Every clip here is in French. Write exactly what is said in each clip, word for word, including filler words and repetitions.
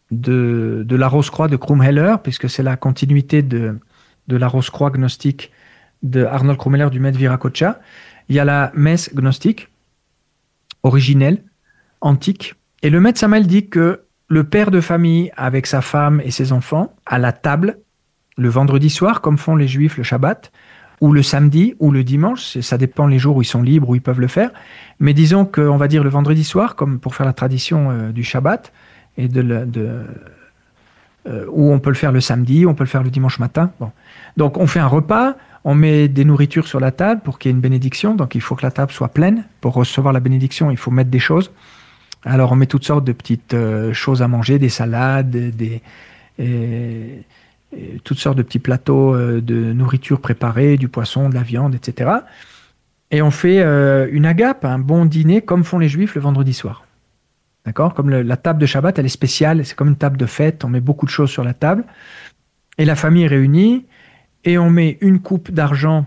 de, de la Rose-Croix de Krumheller, puisque c'est la continuité de, de la Rose-Croix gnostique de Arnold Krumheller du Maître Viracocha. Il y a la messe gnostique, originelle, antique. Et le Maître Samael dit que le père de famille, avec sa femme et ses enfants, à la table, le vendredi soir, comme font les Juifs le Shabbat, ou le samedi, ou le dimanche, ça dépend les jours où ils sont libres, où ils peuvent le faire. Mais disons qu'on va dire le vendredi soir, comme pour faire la tradition euh, du Shabbat, et de, la- de, euh, où on peut le faire le samedi, on peut le faire le dimanche matin. Bon. Donc on fait un repas, on met des nourritures sur la table pour qu'il y ait une bénédiction. Donc il faut que la table soit pleine. Pour recevoir la bénédiction, il faut mettre des choses. Alors on met toutes sortes de petites euh, choses à manger, des salades, des, et- et toutes sortes de petits plateaux euh, de nourriture préparée, du poisson, de la viande, et cetera. Et on fait euh, une agape, un bon dîner, comme font les Juifs le vendredi soir. D'accord? Comme le- la table de Shabbat, elle est spéciale, c'est comme une table de fête, on met beaucoup de choses sur la table. Et la famille est réunie, et on met une coupe d'argent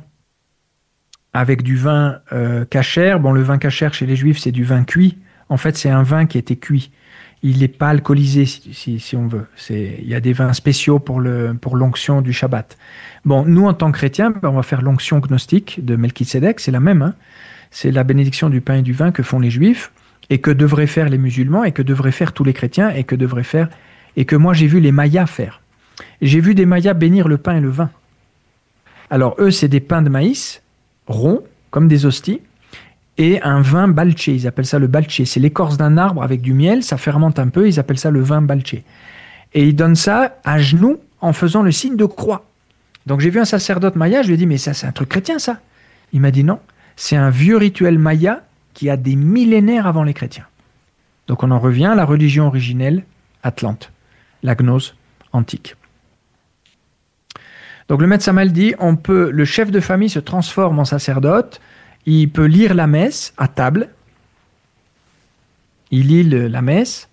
avec du vin euh, kasher. Bon, le vin kasher chez les Juifs, c'est du vin cuit. En fait, c'est un vin qui a été cuit. Il n'est pas alcoolisé, si, si, si on veut. C'est, il y a des vins spéciaux pour, le, pour l'onction du Shabbat. Bon, nous, en tant que chrétiens, ben, on va faire l'onction gnostique de Melchisédek, c'est la même. Hein. C'est la bénédiction du pain et du vin que font les Juifs, et que devraient faire les musulmans, et que devraient faire tous les chrétiens, et que devraient faire, et que moi, j'ai vu les Mayas faire. J'ai vu des Mayas bénir le pain et le vin. Alors, eux, c'est des pains de maïs, ronds, comme des hosties, et un vin balché. Ils appellent ça le balché. C'est l'écorce d'un arbre avec du miel, ça fermente un peu, ils appellent ça le vin balché. Et ils donnent ça à genoux en faisant le signe de croix. Donc, j'ai vu un sacerdote maya, je lui ai dit, mais ça, c'est un truc chrétien, ça. Il m'a dit non, c'est un vieux rituel maya qui a des millénaires avant les chrétiens. Donc, on en revient à la religion originelle atlante, la gnose antique. Donc le Maître Samael dit, on peut, le chef de famille se transforme en sacerdote, il peut lire la messe à table, il lit le- la messe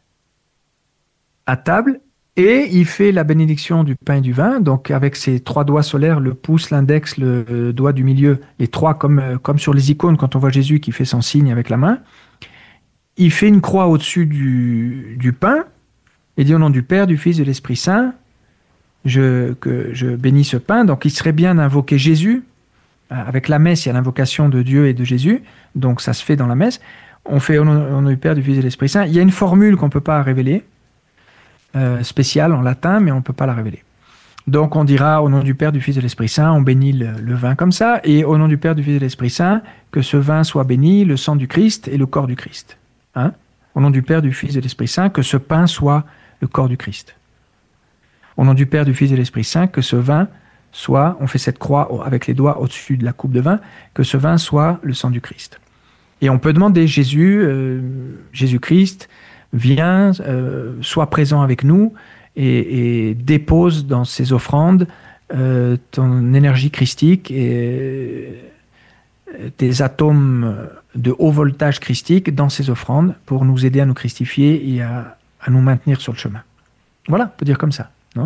à table et il fait la bénédiction du pain et du vin, donc avec ses trois doigts solaires, le pouce, l'index, le, le doigt du milieu, les trois comme, euh, comme sur les icônes quand on voit Jésus qui fait son signe avec la main. Il fait une croix au-dessus du, du pain et dit au nom du Père, du Fils et de l'Esprit Saint, je, que je bénis ce pain. Donc il serait bien d'invoquer Jésus. Avec la messe, il y a l'invocation de Dieu et de Jésus, donc ça se fait dans la messe. On fait au nom, au nom du Père, du Fils et de l'Esprit Saint. Il y a une formule qu'on ne peut pas révéler, euh, spéciale en latin, mais on ne peut pas la révéler. Donc on dira au nom du Père, du Fils et de l'Esprit Saint, on bénit le, le vin comme ça, et au nom du Père, du Fils et de l'Esprit Saint, que ce vin soit béni, le sang du Christ et le corps du Christ. Hein? Au nom du Père, du Fils et de l'Esprit Saint, que ce pain soit le corps du Christ. Au nom du Père, du Fils et de l'Esprit Saint, que ce vin soit, on fait cette croix avec les doigts au-dessus de la coupe de vin, que ce vin soit le sang du Christ. Et on peut demander, Jésus, euh, Jésus-Christ, viens, euh, sois présent avec nous et, et dépose dans ces offrandes euh, ton énergie christique et euh, tes atomes de haut voltage christique dans ces offrandes pour nous aider à nous christifier et à, à nous maintenir sur le chemin. Voilà, on peut dire comme ça, non ?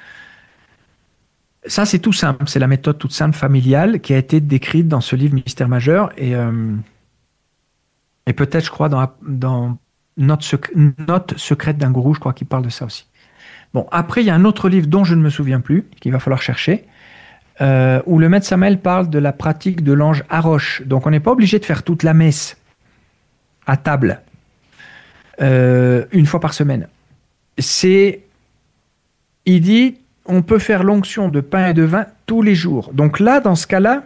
Ça, c'est tout simple. C'est la méthode toute simple familiale qui a été décrite dans ce livre Mystère majeur. Et, euh, et peut-être, je crois, dans, la- dans Note, sec- Note secrète d'un gourou, je crois qu'il parle de ça aussi. Bon, après, il y a un autre livre dont je ne me souviens plus, qu'il va falloir chercher, euh, où le Maître Samael parle de la pratique de l'ange Harosh. Donc, on n'est pas obligé de faire toute la messe à table, euh, une fois par semaine. C'est, il dit, on peut faire l'onction de pain et de vin tous les jours. Donc là, dans ce cas-là,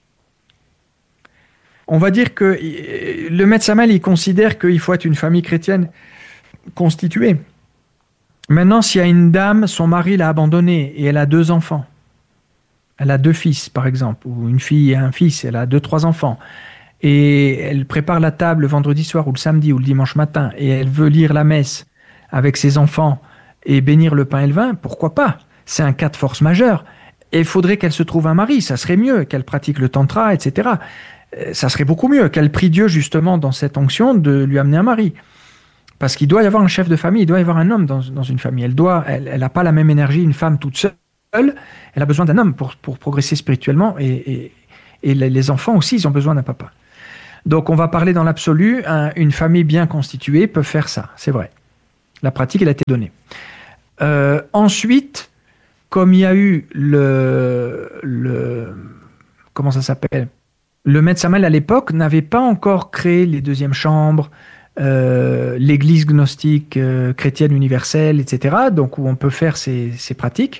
on va dire que euh, le Maître Samael, il considère qu'il faut être une famille chrétienne constituée. Maintenant, s'il y a une dame, son mari l'a abandonnée et elle a deux enfants, elle a deux fils, par exemple, ou une fille et un fils, elle a deux, trois enfants, et elle prépare la table le vendredi soir ou le samedi ou le dimanche matin, et elle veut lire la messe avec ses enfants et bénir le pain et le vin, pourquoi pas? C'est un cas de force majeure. Et il faudrait qu'elle se trouve un mari, ça serait mieux, qu'elle pratique le tantra, et cetera. Euh, Ça serait beaucoup mieux qu'elle prie Dieu justement dans cette onction de lui amener un mari. Parce qu'il doit y avoir un chef de famille, il doit y avoir un homme dans, dans une famille. Elle doit, elle, elle n'a pas la même énergie, une femme toute seule. Elle a besoin d'un homme pour, pour progresser spirituellement. Et, et, et les les enfants aussi, ils ont besoin d'un papa. Donc on va parler dans l'absolu, un- une famille bien constituée peut faire ça, c'est vrai. La pratique, elle a été donnée. Euh, ensuite, comme il y a eu le, le comment ça s'appelle, le maître Samuel à l'époque n'avait pas encore créé les deuxièmes chambres, euh, l'église gnostique euh, chrétienne universelle, et cetera. Donc où on peut faire ces, ces pratiques.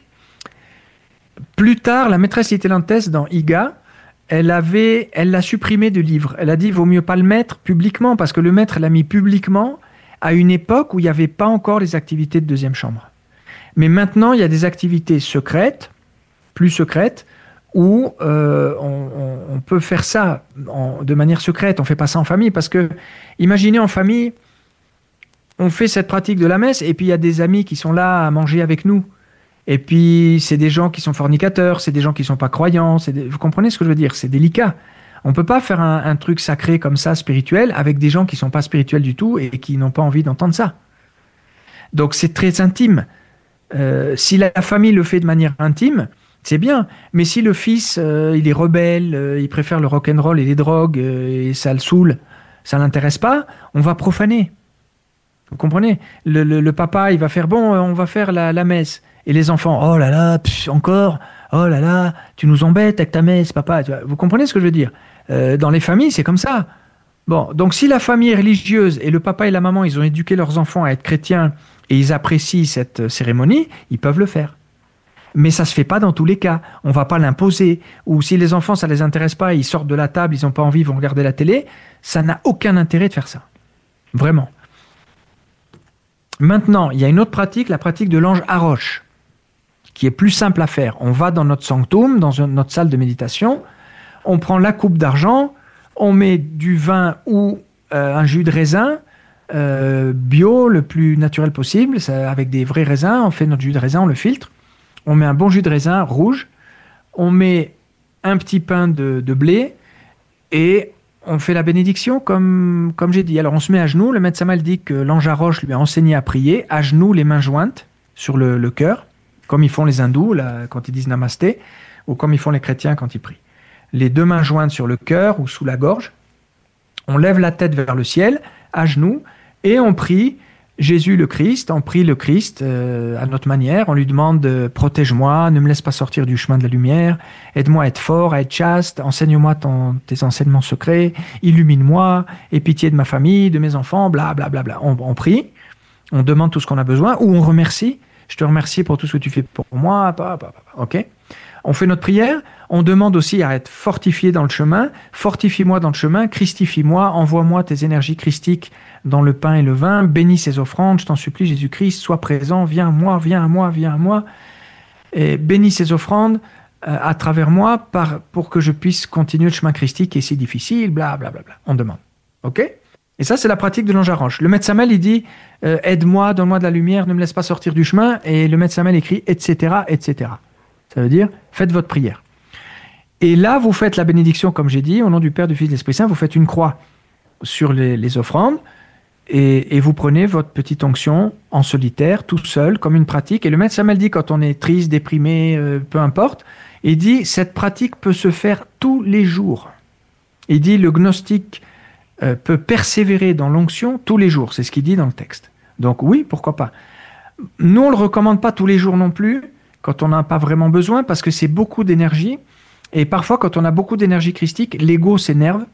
Plus tard, la maîtresse Itelantes dans Iga, elle avait, elle l'a supprimé du livre. Elle a dit, il vaut mieux pas le mettre publiquement, parce que le maître l'a mis publiquement à une époque où il n'y avait pas encore les activités de deuxième chambre. Mais maintenant, il y a des activités secrètes, plus secrètes, où euh, on, on, on peut faire ça en, de manière secrète. On ne fait pas ça en famille, parce que, imaginez en famille, on fait cette pratique de la messe, et puis il y a des amis qui sont là à manger avec nous. Et puis, c'est des gens qui sont fornicateurs, c'est des gens qui ne sont pas croyants. C'est des... Vous comprenez ce que je veux dire? C'est délicat. On ne peut pas faire un, un truc sacré comme ça, spirituel, avec des gens qui ne sont pas spirituels du tout et qui n'ont pas envie d'entendre ça. Donc, c'est très intime. Euh, si la famille le fait de manière intime, c'est bien. Mais si le fils, euh, il est rebelle, euh, il préfère le rock'n'roll et les drogues, euh, et ça le saoule, ça ne l'intéresse pas, on va profaner. Vous comprenez? le, le, le papa, il va faire, bon, on va faire la, la messe. Et les enfants, oh là là, pff, encore, oh là là, tu nous embêtes avec ta messe, papa. Vous comprenez ce que je veux dire? euh, Dans les familles, c'est comme ça. Bon, donc si la famille est religieuse et le papa et la maman, ils ont éduqué leurs enfants à être chrétiens et ils apprécient cette cérémonie, ils peuvent le faire. Mais ça ne se fait pas dans tous les cas. On ne va pas l'imposer. Ou si les enfants, ça ne les intéresse pas, ils sortent de la table, ils n'ont pas envie, ils vont regarder la télé, ça n'a aucun intérêt de faire ça. Vraiment. Maintenant, il y a une autre pratique, la pratique de l'ange Harosh, qui est plus simple à faire. On va dans notre sanctum, dans une, notre salle de méditation, on prend la coupe d'argent, on met du vin ou euh, un jus de raisin euh, bio, le plus naturel possible, ça, avec des vrais raisins, on fait notre jus de raisin, on le filtre, on met un bon jus de raisin rouge, on met un petit pain de, de blé et on fait la bénédiction comme, comme j'ai dit. Alors on se met à genoux, le maître Samuel dit que l'ange Harosh lui a enseigné à prier, à genoux, les mains jointes sur le, le cœur, comme ils font les hindous là, quand ils disent namasté, ou comme ils font les chrétiens quand ils prient. Les deux mains jointes sur le cœur ou sous la gorge, on lève la tête vers le ciel, à genoux, et on prie Jésus le Christ, on prie le Christ euh, à notre manière, on lui demande euh, « Protège-moi, ne me laisse pas sortir du chemin de la lumière, aide-moi à être fort, à être chaste, enseigne-moi ton, tes enseignements secrets, illumine-moi, aie pitié de ma famille, de mes enfants, bla bla bla bla. » On, on prie, on demande tout ce qu'on a besoin, ou on remercie. Je te remercie pour tout ce que tu fais pour moi. Bah, bah, bah, ok. On fait notre prière. On demande aussi à être fortifié dans le chemin. Fortifie-moi dans le chemin. Christifie-moi. Envoie-moi tes énergies christiques dans le pain et le vin. Bénis ces offrandes. Je t'en supplie, Jésus-Christ, sois présent. Viens à moi, viens à moi, viens à moi. Et bénis ces offrandes euh, à travers moi par, pour que je puisse continuer le chemin christique qui est si difficile. Bla, bla, bla, bla. On demande. Ok? Et ça, c'est la pratique de l'ange Harosh. Le maître Samuel, il dit euh, « Aide-moi, donne-moi de la lumière, ne me laisse pas sortir du chemin. » Et le maître Samuel écrit « et cetera, et cetera » Ça veut dire « Faites votre prière. » Et là, vous faites la bénédiction, comme j'ai dit, au nom du Père, du Fils et de l'Esprit Saint. Vous faites une croix sur les, les offrandes et, et vous prenez votre petite onction en solitaire, tout seul, comme une pratique. Et le maître Samuel dit, quand on est triste, déprimé, euh, peu importe, il dit « Cette pratique peut se faire tous les jours. » Il dit « Le gnostique Euh, peut persévérer dans l'onction tous les jours. » C'est ce qu'il dit dans le texte. Donc oui, pourquoi pas. Nous, on ne le recommande pas tous les jours non plus, quand on n'a pas vraiment besoin, parce que c'est beaucoup d'énergie. Et parfois, quand on a beaucoup d'énergie christique, l'ego s'énerve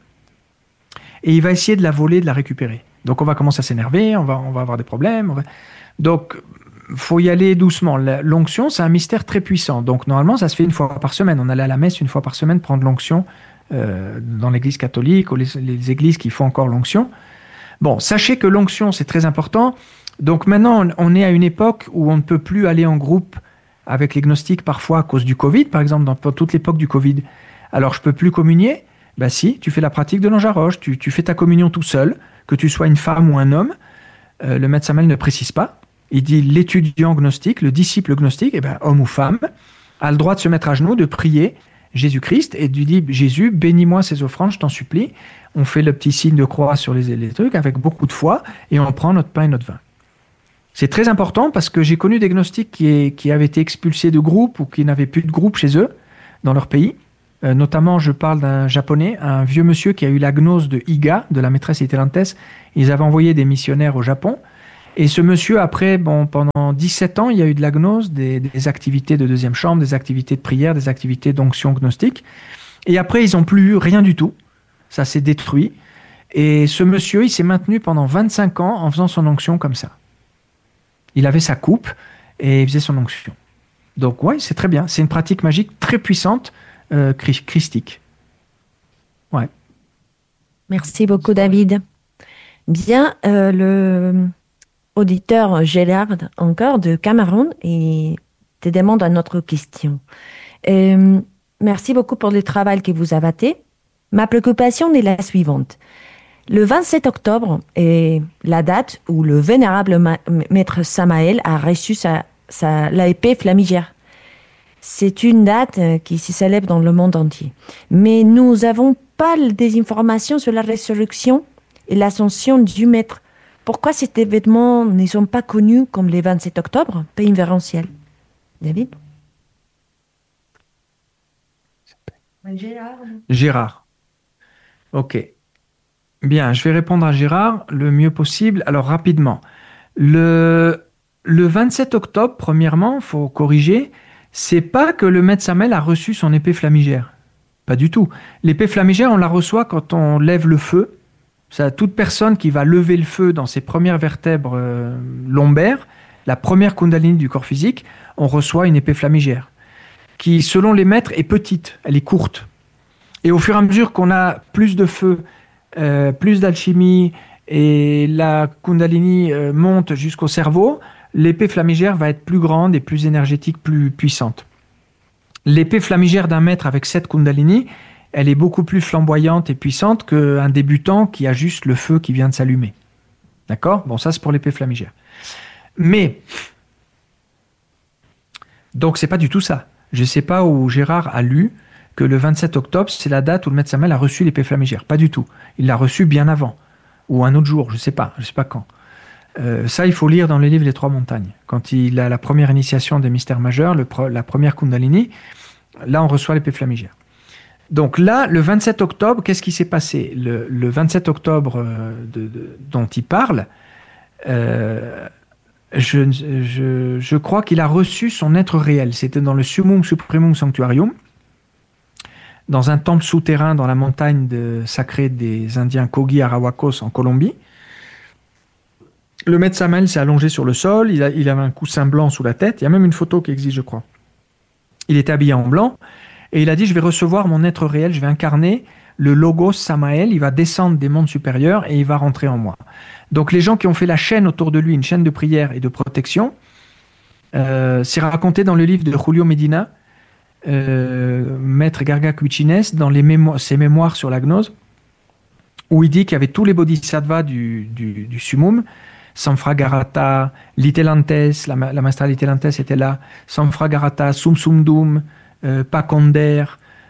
et il va essayer de la voler, de la récupérer. Donc on va commencer à s'énerver, on va, on va avoir des problèmes. On va... Donc, il faut y aller doucement. L'onction, c'est un mystère très puissant. Donc normalement, ça se fait une fois par semaine. On allait à la messe une fois par semaine prendre l'onction Euh, dans l'église catholique ou les, les églises qui font encore l'onction. Bon, sachez que l'onction, c'est très important. Donc maintenant, on, on est à une époque où on ne peut plus aller en groupe avec les gnostiques parfois à cause du Covid, par exemple, dans toute l'époque du Covid. Alors, je peux plus communier? Ben si, tu fais la pratique de l'ange Harosh, tu, tu fais ta communion tout seul, que tu sois une femme ou un homme. Euh, le maître Samuel ne précise pas. Il dit l'étudiant gnostique, le disciple gnostique, eh ben, homme ou femme, a le droit de se mettre à genoux, de prier Jésus-Christ et lui dit « Jésus, bénis-moi ces offrandes, je t'en supplie. » On fait le petit signe de croix sur les, les trucs avec beaucoup de foi et on prend notre pain et notre vin. C'est très important parce que j'ai connu des gnostiques qui, qui avaient été expulsés de groupe ou qui n'avaient plus de groupe chez eux, dans leur pays. Euh, notamment, je parle d'un japonais, un vieux monsieur qui a eu la gnose de Iga, de la maîtresse Itelantes. Ils avaient envoyé des missionnaires au Japon Et ce monsieur, après, bon, pendant dix-sept ans, il y a eu de la gnose, des, des activités de deuxième chambre, des activités de prière, des activités d'onction gnostique. Et après, ils n'ont plus eu rien du tout. Ça s'est détruit. Et ce monsieur, il s'est maintenu pendant vingt-cinq ans en faisant son onction comme ça. Il avait sa coupe et il faisait son onction. Donc ouais, c'est très bien. C'est une pratique magique très puissante, euh, christique. Ouais. Merci beaucoup, David. Bien, euh, le auditeur Gérard, encore de Cameroun, et te demande une autre question. Euh, merci beaucoup pour le travail que vous avez fait. Ma préoccupation est la suivante. Le vingt-sept octobre est la date où le vénérable ma- maître Samael a reçu sa, sa, la épée flamigère. C'est une date qui se célèbre dans le monde entier. Mais nous n'avons pas des informations sur la résurrection et l'ascension du maître. Pourquoi cet événement ne sont pas connus comme le vingt-sept octobre, pays invérantiel? David? Gérard. Gérard. Ok. Bien, je vais répondre à Gérard le mieux possible. Alors, rapidement. Le, le vingt-sept octobre, premièrement, il faut corriger, c'est pas que le maître Samael a reçu son épée flamigère. Pas du tout. L'épée flamigère, on la reçoit quand on lève le feu. Ça, toute personne qui va lever le feu dans ses premières vertèbres euh, lombaires, la première kundalini du corps physique, on reçoit une épée flamigère, qui, selon les maîtres, est petite, elle est courte. Et au fur et à mesure qu'on a plus de feu, euh, plus d'alchimie, et la kundalini euh, monte jusqu'au cerveau, l'épée flamigère va être plus grande et plus énergétique, plus puissante. L'épée flamigère d'un maître avec sept kundalini, elle est beaucoup plus flamboyante et puissante qu'un débutant qui a juste le feu qui vient de s'allumer. D'accord? Bon, ça c'est pour l'épée flamigère. Mais, donc c'est pas du tout ça. Je sais pas où Gérard a lu que le vingt-sept octobre, c'est la date où le maître Samael a reçu l'épée flamigère. Pas du tout. Il l'a reçu bien avant. Ou un autre jour, je sais pas. Je sais pas quand. Euh, ça, il faut lire dans le livre Les Trois Montagnes. Quand il a la première initiation des mystères majeurs, le pre- la première kundalini, là on reçoit l'épée flamigère. Donc là, le vingt-sept octobre, qu'est-ce qui s'est passé? le, le vingt-sept octobre euh, de, de, dont il parle, euh, je, je, je crois qu'il a reçu son être réel. C'était dans le Summum Supremum Sanctuarium, dans un temple souterrain dans la montagne de, sacrée des Indiens Kogi Arawakos en Colombie. Le maître Samael s'est allongé sur le sol, il, a, il avait un coussin blanc sous la tête, il y a même une photo qui existe, je crois. Il était habillé en blanc, et il a dit, je vais recevoir mon être réel, je vais incarner le logos Samael, il va descendre des mondes supérieurs et il va rentrer en moi. Donc les gens qui ont fait la chaîne autour de lui, une chaîne de prière et de protection, euh, c'est raconté dans le livre de Julio Medina, euh, maître Garga Cuchines, dans les mémo- ses mémoires sur la gnose, où il dit qu'il y avait tous les bodhisattvas du, du, du summum, Samfragarata, Litelantes, la, la maestra Litelantes était là, Samfragarata, Sum Sum Dum, euh, Paconder,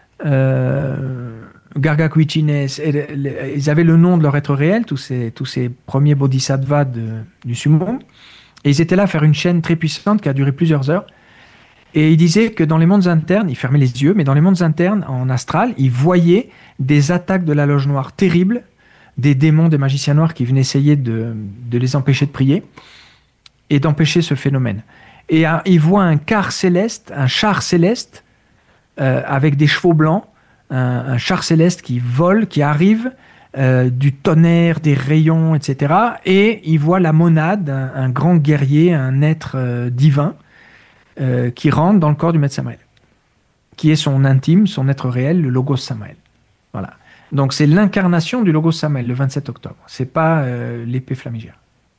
euh, Garga Cuchines, ils avaient le nom de leur être réel, tous ces, tous ces premiers bodhisattvas de, du summum, et ils étaient là à faire une chaîne très puissante qui a duré plusieurs heures. Et il disait que dans les mondes internes, il fermait les yeux, mais dans les mondes internes, en astral, il voyait des attaques de la loge noire terribles, des démons, des magiciens noirs qui venaient essayer de, de les empêcher de prier et d'empêcher ce phénomène. Et un, il voit un car céleste, un char céleste, euh, avec des chevaux blancs, un, un char céleste qui vole, qui arrive, euh, du tonnerre, des rayons, et cetera. Et il voit la monade, un, un grand guerrier, un être euh, divin, Euh, qui rentre dans le corps du maître Samael, qui est son intime, son être réel, le Logos Samael. Voilà. Donc c'est l'incarnation du Logos Samael, le vingt-sept octobre. C'est pas euh, l'épée flamigère.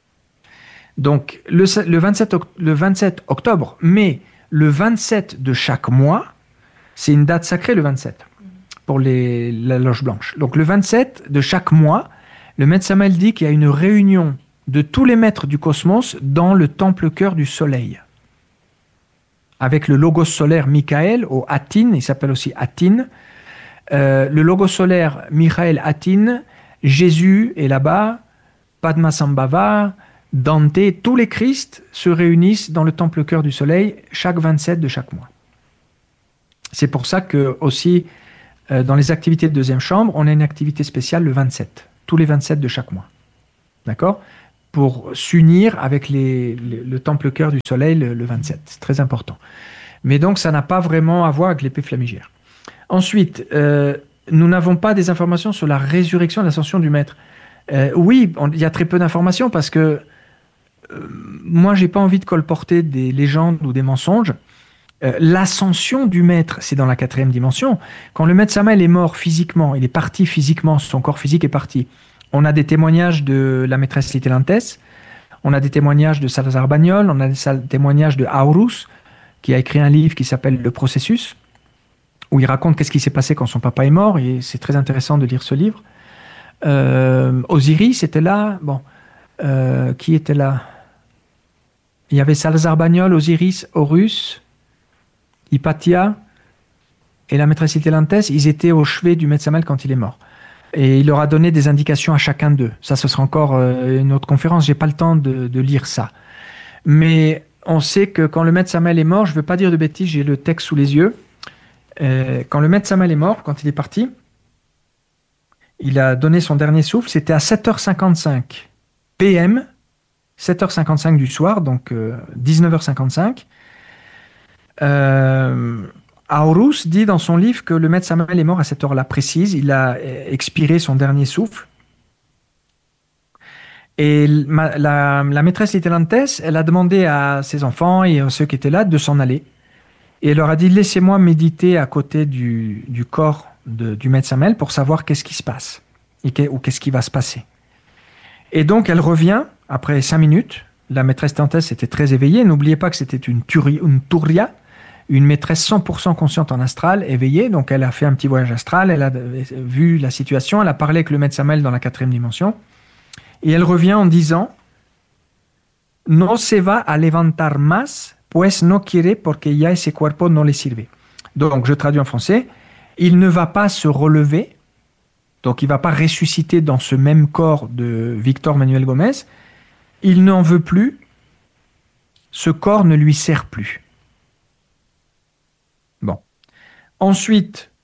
Donc le, le, vingt-sept, le vingt-sept octobre, mais le vingt-sept de chaque mois, c'est une date sacrée le vingt-sept, pour les, la loge blanche. Donc le vingt-sept de chaque mois, le maître Samael dit qu'il y a une réunion de tous les maîtres du cosmos dans le temple cœur du soleil, avec le logos solaire Michael au Atin, il s'appelle aussi Atin. Euh, le logos solaire Michael Atin, Jésus est là-bas, Padmasambhava, Dante, tous les Christ se réunissent dans le temple cœur du soleil chaque vingt-sept de chaque mois. C'est pour ça que aussi euh, dans les activités de deuxième chambre, on a une activité spéciale le vingt-sept, tous les vingt-sept de chaque mois. D'accord? pour s'unir avec les, les- le temple cœur du soleil le, le vingt-sept. C'est très important. Mais donc, ça n'a pas vraiment à voir avec l'épée flamigère. Ensuite, euh, nous n'avons pas des informations sur la résurrection et l'ascension du Maître. Euh, oui, on- il y a très peu d'informations parce que euh, moi, j'ai pas envie de colporter des légendes ou des mensonges. Euh, l'ascension du Maître, c'est dans la quatrième dimension. Quand le Maître Samael est mort physiquement, il est parti physiquement, son corps physique est parti. On a des témoignages de la maîtresse Litelantes, on a des témoignages de Salazar Bagnol, on a des sal- témoignages de Aurus, qui a écrit un livre qui s'appelle Le Processus, où il raconte qu'est-ce qui s'est passé quand son papa est mort, et c'est très intéressant de lire ce livre. Euh, Osiris était là, bon, euh, qui était là? Il y avait Salazar Bagnol, Osiris, Horus, Hypatia et la maîtresse Litelantes, ils étaient au chevet du Maître Samael quand il est mort. Et il leur a donné des indications à chacun d'eux. Ça, ce sera encore euh, une autre conférence, j'ai pas le temps de, de lire ça. Mais on sait que quand le Maître Samael est mort, je ne veux pas dire de bêtises, j'ai le texte sous les yeux. Euh, quand le Maître Samael est mort, quand il est parti, il a donné son dernier souffle, c'était à sept heures cinquante-cinq P M, sept heures cinquante-cinq du soir, donc euh, dix-neuf heures cinquante-cinq. Euh, Aurus dit dans son livre que le Maître Samael est mort à cette heure-là précise, il a euh, expiré son dernier souffle. Et la, la, la maîtresse Litelantes, elle a demandé à ses enfants et à ceux qui étaient là de s'en aller. Et elle leur a dit, laissez-moi méditer à côté du, du corps de, du Maître Samael pour savoir qu'est-ce qui se passe et que, ou qu'est-ce qui va se passer. Et donc, elle revient après cinq minutes. La maîtresse Litelantes était très éveillée. N'oubliez pas que c'était une, turi, une Turia, une maîtresse cent pour cent consciente en astral, éveillée. Donc, elle a fait un petit voyage astral. Elle a vu la situation. Elle a parlé avec le Maître Samael dans la quatrième dimension. Et elle revient en disant No se va a levantar más, pues no quiere porque ya ese cuerpo no le sirve. Donc, je traduis en français. Il ne va pas se relever, donc il ne va pas ressusciter dans ce même corps de Victor Manuel Gomez. Il n'en veut plus. Ce corps ne lui sert plus. Bon. Ensuite,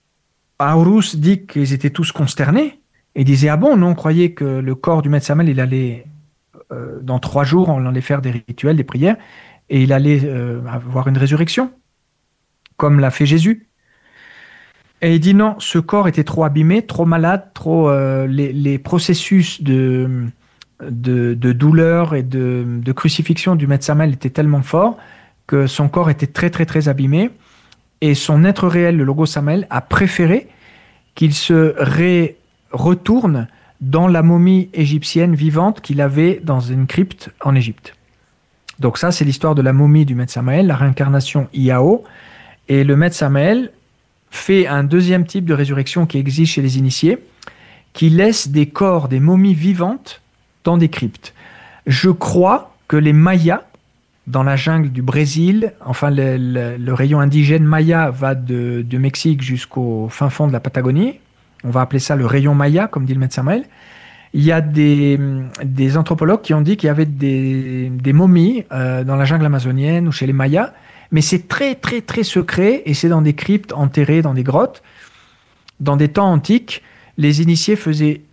Aurus dit qu'ils étaient tous consternés. Et disait, ah bon, non, on croyait que le corps du Maître Samael, il allait, euh, dans trois jours, on allait faire des rituels, des prières, et il allait euh, avoir une résurrection, comme l'a fait Jésus. Et il dit non, ce corps était trop abîmé, trop malade, trop euh, les, les processus de, de, de douleur et de, de crucifixion du Maître Samael étaient tellement forts que son corps était très, très, très abîmé, et son être réel, le Logo Samael, a préféré qu'il se ré retourne dans la momie égyptienne vivante qu'il avait dans une crypte en Égypte. Donc ça, c'est l'histoire de la momie du Maître Samael, la réincarnation Iao. Et le Maître Samael fait un deuxième type de résurrection qui existe chez les initiés, qui laisse des corps, des momies vivantes dans des cryptes. Je crois que les Mayas, dans la jungle du Brésil, enfin le, le, le rayon indigène Maya va de, de Mexique jusqu'au fin fond de la Patagonie. On va appeler ça le rayon Maya, comme dit le Maître Samael. Il y a des, des anthropologues qui ont dit qu'il y avait des, des momies euh, dans la jungle amazonienne ou chez les Mayas, mais c'est très, très, très secret et c'est dans des cryptes enterrées, dans des grottes. Dans des temps antiques, les initiés faisaient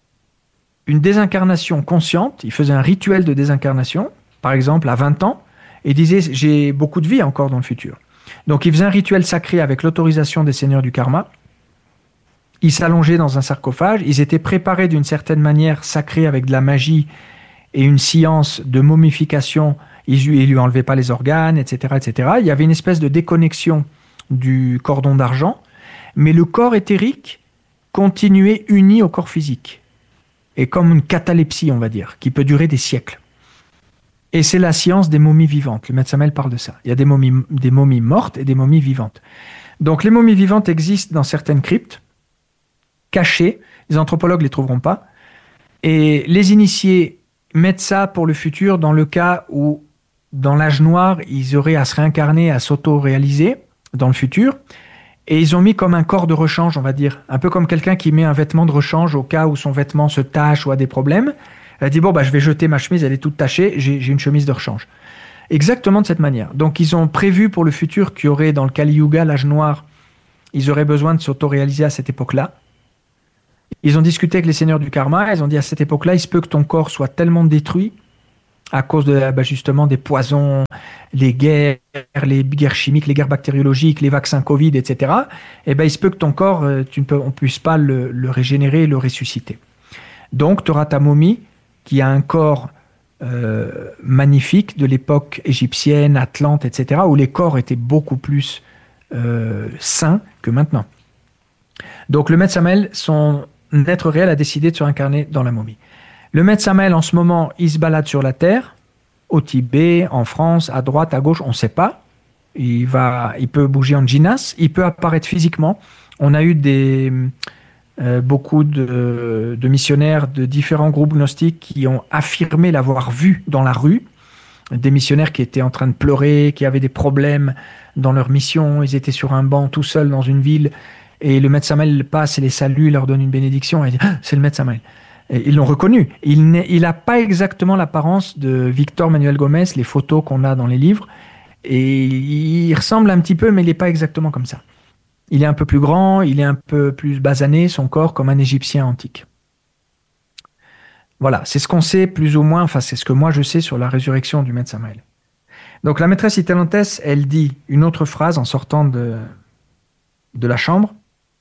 une désincarnation consciente, ils faisaient un rituel de désincarnation, par exemple à vingt ans, et disaient « j'ai beaucoup de vie encore dans le futur ». Donc ils faisaient un rituel sacré avec l'autorisation des seigneurs du karma. Ils s'allongeaient dans un sarcophage, ils étaient préparés d'une certaine manière sacrée avec de la magie et une science de momification, ils ne lui enlevaient pas les organes, et cetera, et cetera. Il y avait une espèce de déconnexion du cordon d'argent, mais le corps éthérique continuait uni au corps physique. Et comme une catalepsie, on va dire, qui peut durer des siècles. Et c'est la science des momies vivantes. Le Maître Samael parle de ça. Il y a des momies, des momies mortes et des momies vivantes. Donc les momies vivantes existent dans certaines cryptes, cachés, les anthropologues ne les trouveront pas, et les initiés mettent ça pour le futur dans le cas où, dans l'âge noir, ils auraient à se réincarner, à s'auto-réaliser dans le futur, et ils ont mis comme un corps de rechange, on va dire, un peu comme quelqu'un qui met un vêtement de rechange au cas où son vêtement se tache ou a des problèmes. Elle dit, bon, bah, je vais jeter ma chemise, elle est toute tachée, j'ai, j'ai une chemise de rechange. Exactement de cette manière. Donc, ils ont prévu pour le futur qu'il y aurait, dans le Kali Yuga, l'âge noir, ils auraient besoin de s'auto-réaliser à cette époque-là. Ils ont discuté avec les seigneurs du karma, ils ont dit à cette époque-là, il se peut que ton corps soit tellement détruit à cause de bah, justement des poisons, les guerres, les guerres chimiques, les guerres bactériologiques, les vaccins Covid, et cetera. Et ben, il se peut que ton corps, tu ne peux, on ne puisse pas le, le régénérer, le ressusciter. Donc, tu auras ta momie qui a un corps euh, magnifique de l'époque égyptienne, atlante, et cetera, où les corps étaient beaucoup plus euh, sains que maintenant. Donc, le maître Samael, son être réel, a décidé de se réincarner dans la momie. Le maître Samael, en ce moment, il se balade sur la Terre, au Tibet, en France, à droite, à gauche, on ne sait pas. Il, va, il peut bouger en djinas, il peut apparaître physiquement. On a eu des, euh, beaucoup de, de missionnaires de différents groupes gnostiques qui ont affirmé l'avoir vu dans la rue. Des missionnaires qui étaient en train de pleurer, qui avaient des problèmes dans leur mission. Ils étaient sur un banc tout seuls dans une ville. Et le maître Samael passe et les salue, il leur donne une bénédiction. Et il dit ah, c'est le maître Samael. Et ils l'ont reconnu. Il n'a pas exactement l'apparence de Victor Manuel Gomez, les photos qu'on a dans les livres. Et il ressemble un petit peu, mais il n'est pas exactement comme ça. Il est un peu plus grand, il est un peu plus basané, son corps, comme un Égyptien antique. Voilà, c'est ce qu'on sait plus ou moins, enfin c'est ce que moi je sais sur la résurrection du maître Samael. Donc la maîtresse Itelantès, elle dit une autre phrase en sortant de, de la chambre.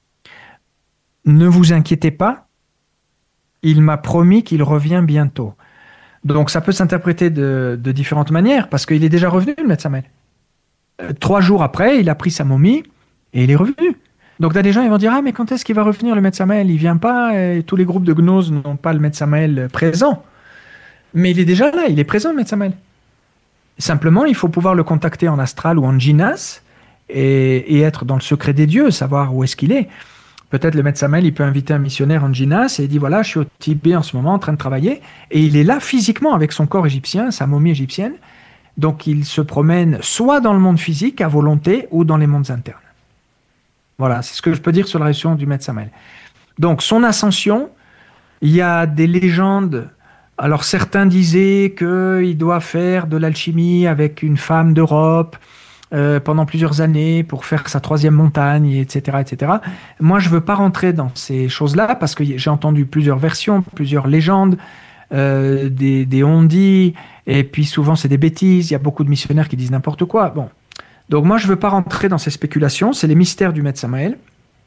« Ne vous inquiétez pas, il m'a promis qu'il revient bientôt. » Donc ça peut s'interpréter de, de différentes manières, parce qu'il est déjà revenu, le maître Samael. Euh, trois jours après, il a pris sa momie et il est revenu. Donc là, des gens ils vont dire « Ah, mais quand est-ce qu'il va revenir, le maître Samael? Il vient pas, et tous les groupes de gnoses n'ont pas le maître Samael présent. » Mais il est déjà là, il est présent, le maître Samael. Simplement, il faut pouvoir le contacter en astral ou en djinas et, et être dans le secret des dieux, savoir où est-ce qu'il est. Peut-être le maître Samael, il peut inviter un missionnaire en djinas et il dit voilà, je suis au Tibet en ce moment en train de travailler. Et il est là physiquement avec son corps égyptien, sa momie égyptienne. Donc il se promène soit dans le monde physique à volonté ou dans les mondes internes. Voilà, c'est ce que je peux dire sur la résurrection du maître Samael. Donc son ascension, il y a des légendes. Alors certains disaient qu'il doit faire de l'alchimie avec une femme d'Europe. Euh, pendant plusieurs années pour faire sa troisième montagne, et cetera, et cetera. Moi, je veux pas rentrer dans ces choses-là parce que j'ai entendu plusieurs versions, plusieurs légendes, euh, des, des on-dit, et puis souvent c'est des bêtises. Il y a beaucoup de missionnaires qui disent n'importe quoi. Bon, donc moi, je veux pas rentrer dans ces spéculations. C'est les mystères du maître Samael.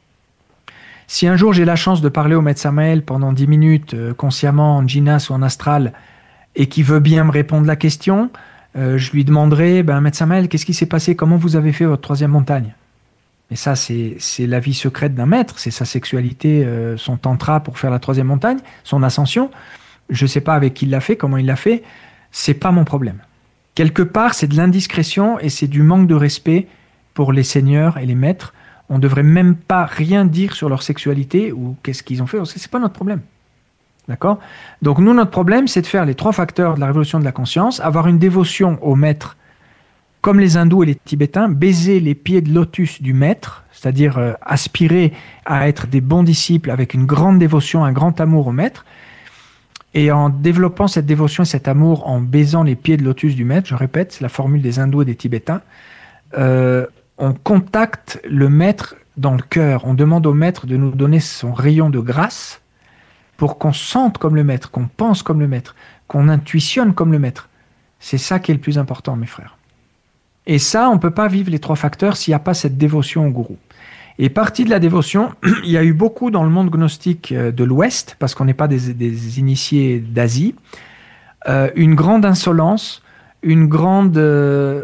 Si un jour j'ai la chance de parler au maître Samael pendant dix minutes, euh, consciemment, en djinas ou en astral, et qui veut bien me répondre la question, Euh, je lui demanderai, ben, maître Samael, qu'est-ce qui s'est passé? Comment vous avez fait votre troisième montagne? Et ça, c'est, c'est la vie secrète d'un maître, c'est sa sexualité, euh, son tantra pour faire la troisième montagne, son ascension. Je ne sais pas avec qui il l'a fait, comment il l'a fait. C'est pas mon problème. Quelque part, c'est de l'indiscrétion et c'est du manque de respect pour les seigneurs et les maîtres. On ne devrait même pas rien dire sur leur sexualité ou qu'est-ce qu'ils ont fait. Ce n'est pas notre problème. D'accord? Donc nous, notre problème, c'est de faire les trois facteurs de la révolution de la conscience, avoir une dévotion au maître, comme les hindous et les tibétains, baiser les pieds de lotus du maître, c'est-à-dire euh, aspirer à être des bons disciples avec une grande dévotion, un grand amour au maître, et en développant cette dévotion et cet amour, en baisant les pieds de lotus du maître, je répète, c'est la formule des hindous et des tibétains, euh, on contacte le maître dans le cœur, on demande au maître de nous donner son rayon de grâce, pour qu'on sente comme le maître, qu'on pense comme le maître, qu'on intuitionne comme le maître. C'est ça qui est le plus important, mes frères. Et ça, on ne peut pas vivre les trois facteurs s'il n'y a pas cette dévotion au gourou. Et partie de la dévotion, il y a eu beaucoup dans le monde gnostique de l'Ouest, parce qu'on n'est pas des, des initiés d'Asie, euh, une grande insolence, une grande... Euh,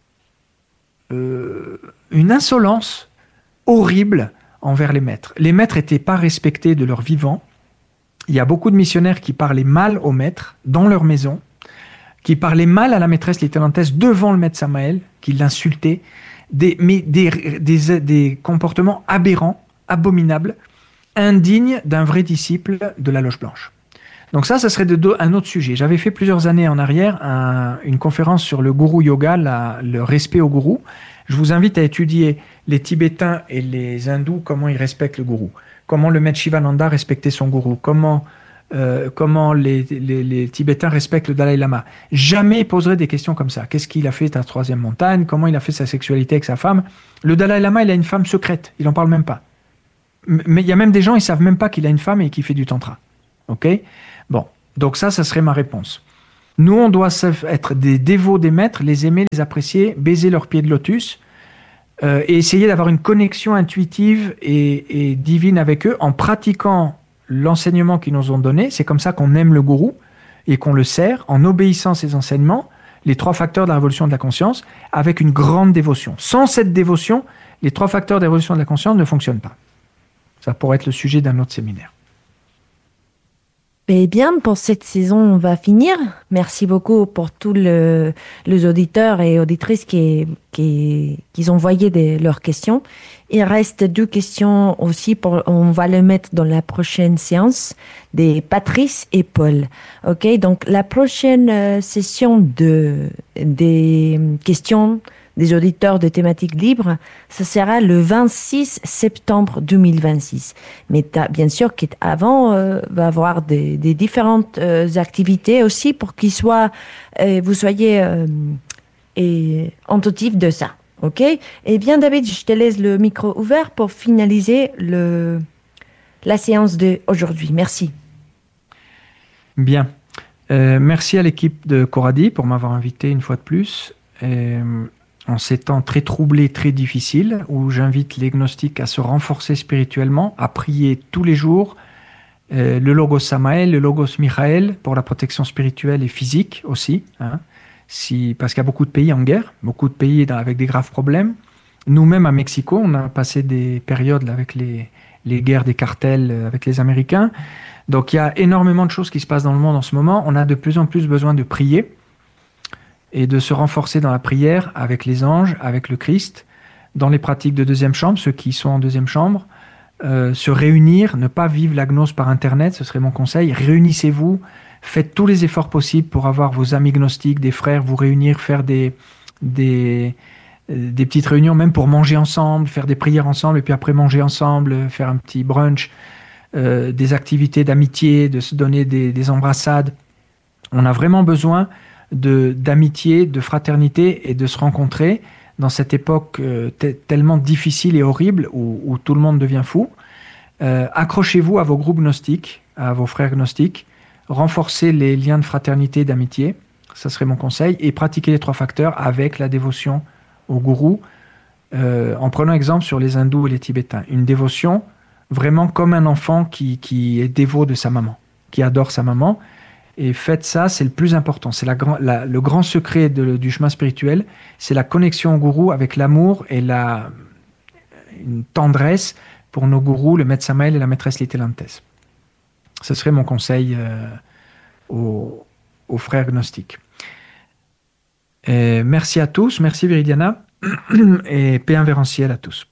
euh, une insolence horrible envers les maîtres. Les maîtres n'étaient pas respectés de leur vivant. Il y a beaucoup de missionnaires qui parlaient mal au maître dans leur maison, qui parlaient mal à la maîtresse Itelantès devant le maître Samael, qui l'insultaient, des, mais des, des, des comportements aberrants, abominables, indignes d'un vrai disciple de la Loge Blanche. Donc ça, ça serait de do- un autre sujet. J'avais fait plusieurs années en arrière un, une conférence sur le gourou yoga, la, le respect au gourou. Je vous invite à étudier les Tibétains et les Hindous, comment ils respectent le gourou. Comment le maître Shivananda respectait son gourou, comment, euh, comment les, les, les Tibétains respectent le Dalai Lama. Jamais ils poseraient des questions comme ça. Qu'est-ce qu'il a fait à la troisième montagne? Comment il a fait sa sexualité avec sa femme? Le Dalai Lama, il a une femme secrète, il n'en parle même pas. mais il y a même des gens, ils savent même pas qu'il a une femme et qu'il fait du tantra. Ok? Bon, donc ça, ça serait ma réponse. Nous, on doit être des dévots des maîtres, les aimer, les apprécier, baiser leurs pieds de lotus euh, et essayer d'avoir une connexion intuitive et, et divine avec eux en pratiquant l'enseignement qu'ils nous ont donné. C'est comme ça qu'on aime le gourou et qu'on le sert en obéissant ses enseignements, les trois facteurs de la révolution de la conscience, avec une grande dévotion. Sans cette dévotion, les trois facteurs de la révolution de la conscience ne fonctionnent pas. Ça pourrait être le sujet d'un autre séminaire. Eh bien, pour cette saison, on va finir. Merci beaucoup pour tous le, les auditeurs et auditrices qui, qui, qui ont envoyé des, leurs questions. Il reste deux questions aussi, pour, on va les mettre dans la prochaine séance, des Patrice et Paul. Ok, donc la prochaine euh, session de, des questions des auditeurs de thématiques libres, ce sera le vingt-six septembre deux mille vingt-six. Mais bien sûr qu'avant, euh, va y avoir des, des différentes euh, activités aussi pour qu'ils soient, euh, vous soyez euh, et, attentifs de ça. Ok? Eh bien, David, je te laisse le micro ouvert pour finaliser le, la séance d'aujourd'hui. Merci. Bien. Euh, merci à l'équipe de Coradi pour m'avoir invité une fois de plus. Et, en ces temps très troublés, très difficiles, où j'invite les gnostiques à se renforcer spirituellement, à prier tous les jours, euh, le Logos Samael, le Logos Michael, pour la protection spirituelle et physique aussi, hein, si, parce qu'il y a beaucoup de pays en guerre, beaucoup de pays dans, avec des graves problèmes. Nous-mêmes, à Mexico, on a passé des périodes là, avec les, les guerres des cartels euh, avec les Américains. Donc il y a énormément de choses qui se passent dans le monde en ce moment. On a de plus en plus besoin de prier, et de se renforcer dans la prière avec les anges, avec le Christ, dans les pratiques de deuxième chambre, ceux qui sont en deuxième chambre, euh, se réunir, ne pas vivre la gnose par Internet, ce serait mon conseil. Réunissez-vous, faites tous les efforts possibles pour avoir vos amis gnostiques, des frères, vous réunir, faire des, des, euh, des petites réunions, même pour manger ensemble, faire des prières ensemble, et puis après manger ensemble, faire un petit brunch, euh, des activités d'amitié, de se donner des, des embrassades. On a vraiment besoin de d'amitié, de fraternité et de se rencontrer dans cette époque euh, t- tellement difficile et horrible où, où tout le monde devient fou. Euh, accrochez-vous à vos groupes gnostiques, à vos frères gnostiques, renforcez les liens de fraternité et d'amitié, ça serait mon conseil, et pratiquez les trois facteurs avec la dévotion au gourou, euh, en prenant exemple sur les hindous et les tibétains. Une dévotion vraiment comme un enfant qui, qui est dévot de sa maman, qui adore sa maman. Et faites ça, c'est le plus important. C'est la, la, le grand secret de, du chemin spirituel, c'est la connexion au gourou avec l'amour et la, une tendresse pour nos gourous, le maître Samael et la maîtresse Litelantes. Ce serait mon conseil euh, aux, aux frères gnostiques. Et merci à tous, merci Viridiana, et paix invérencielle à tous.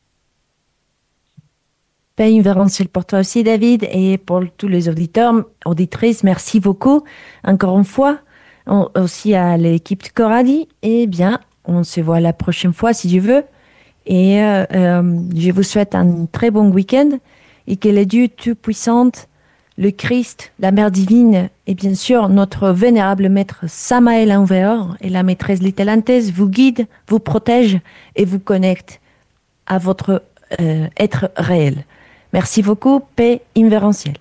Paix invérencielle pour toi aussi, David, et pour tous les auditeurs, auditrices, merci beaucoup. Encore une fois, on, aussi à l'équipe de Coradi. Eh bien, on se voit la prochaine fois, si Dieu veut. Et euh, euh, je vous souhaite un très bon week-end et que le Dieu Tout-Puissant, le Christ, la Mère Divine et bien sûr notre vénérable Maître Samael Aumveor et la Maîtresse Litelantes vous guident, vous protègent et vous connectent à votre euh, être réel. Merci beaucoup, paix invérencielle.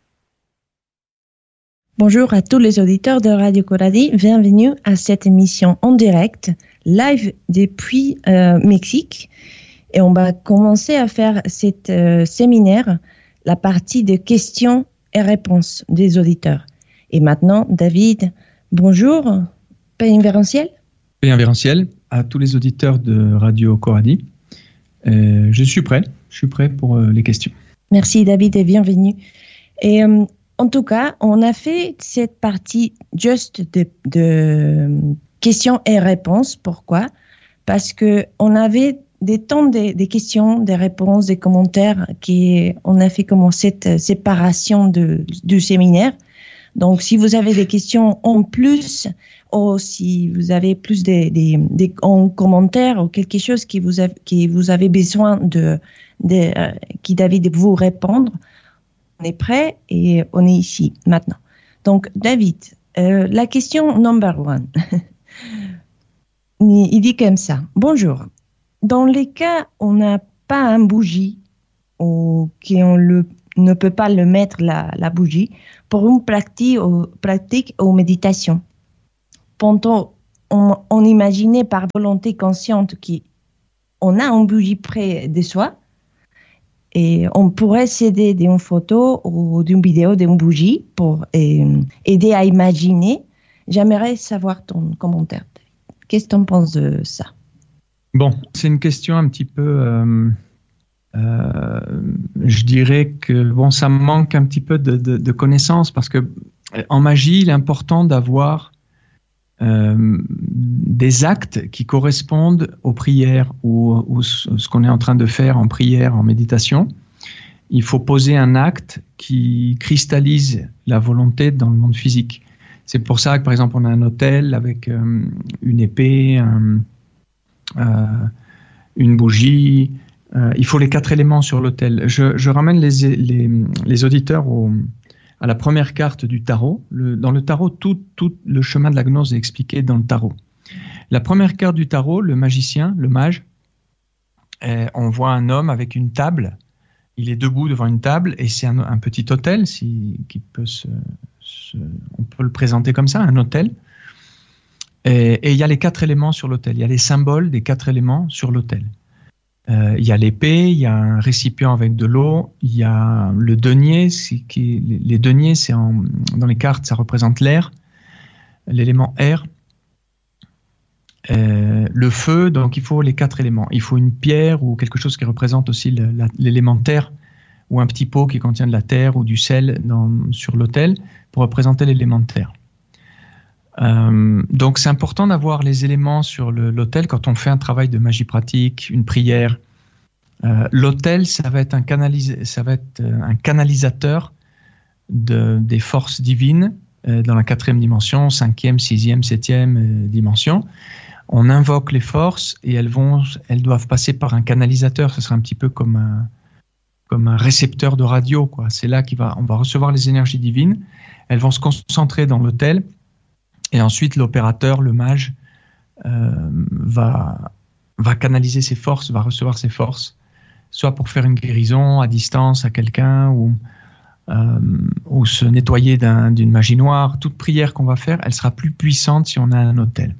Bonjour à tous les auditeurs de Radio Coradi, bienvenue à cette émission en direct, live depuis euh, Mexique. Et on va commencer à faire cet euh, séminaire, la partie de questions et réponses des auditeurs. Et maintenant, David, bonjour, paix invérencielle. Paix invérencielle à tous les auditeurs de Radio Coradi. Euh, je suis prêt, je suis prêt pour euh, les questions. Merci David et bienvenue. Et euh, en tout cas, on a fait cette partie juste de, de questions et réponses. Pourquoi? Parce que on avait des temps des, des questions, des réponses, des commentaires qui on a fait comme cette séparation de, du séminaire. Donc, si vous avez des questions en plus, ou si vous avez plus des, des, des en commentaires ou quelque chose qui vous a, qui vous avez besoin de, de euh, qui David vous répondre, on est prêt et on est ici maintenant. Donc, David, euh, la question number one, il dit comme ça. Bonjour. Dans les cas où on n'a pas un bougie ou qu'on le, ne peut pas le mettre la, la bougie pour une pratique, pratique ou méditation. Pendant on, on imaginait par volonté consciente qu'on a une bougie près de soi et on pourrait s'aider d'une photo ou d'une vidéo d'une bougie pour euh, aider à imaginer. J'aimerais savoir ton commentaire. Qu'est-ce que tu en penses de ça? Bon, c'est une question un petit peu... Euh, euh, je dirais que bon, ça manque un petit peu de, de, de connaissances parce que en magie, il est important d'avoir euh, des actes qui correspondent aux prières ou, ou ce qu'on est en train de faire en prière, en méditation. Il faut poser un acte qui cristallise la volonté dans le monde physique. C'est pour ça que, par exemple, on a un autel avec euh, une épée, un, euh, une bougie. Euh, il faut les quatre éléments sur l'autel. Je, je ramène les, les, les auditeurs au, à la première carte du tarot. Le, dans le tarot, tout, tout le chemin de la gnose est expliqué dans le tarot. La première carte du tarot, le magicien, le mage, euh, on voit un homme avec une table. Il est debout devant une table et c'est un, un petit autel si, qui peut se, se, on peut le présenter comme ça, un autel. Et, et il y a les quatre éléments sur l'autel. Il y a les symboles des quatre éléments sur l'autel. Euh, il y a l'épée, il y a un récipient avec de l'eau, il y a le denier. Qui, les deniers, c'est en, dans les cartes, ça représente l'air, l'élément air. Euh, le feu, donc il faut les quatre éléments. Il faut une pierre ou quelque chose qui représente aussi le, la, l'élément terre, ou un petit pot qui contient de la terre ou du sel dans, sur l'autel pour représenter l'élément terre. Euh, donc c'est important d'avoir les éléments sur le, l'autel quand on fait un travail de magie pratique, une prière. Euh, l'autel, ça va être un, canalis- ça va être un canalisateur de, des forces divines euh, dans la quatrième dimension, cinquième, sixième, septième euh, dimension. On invoque les forces et elles, vont, elles doivent passer par un canalisateur. Ce sera un petit peu comme un, comme un récepteur de radio, quoi. C'est là qu'on va, on va recevoir les énergies divines. Elles vont se concentrer dans l'autel. Et ensuite, l'opérateur, le mage, euh, va, va canaliser ses forces, va recevoir ses forces, soit pour faire une guérison à distance à quelqu'un ou, euh, ou se nettoyer d'un, d'une magie noire. Toute prière qu'on va faire, elle sera plus puissante si on a un autel.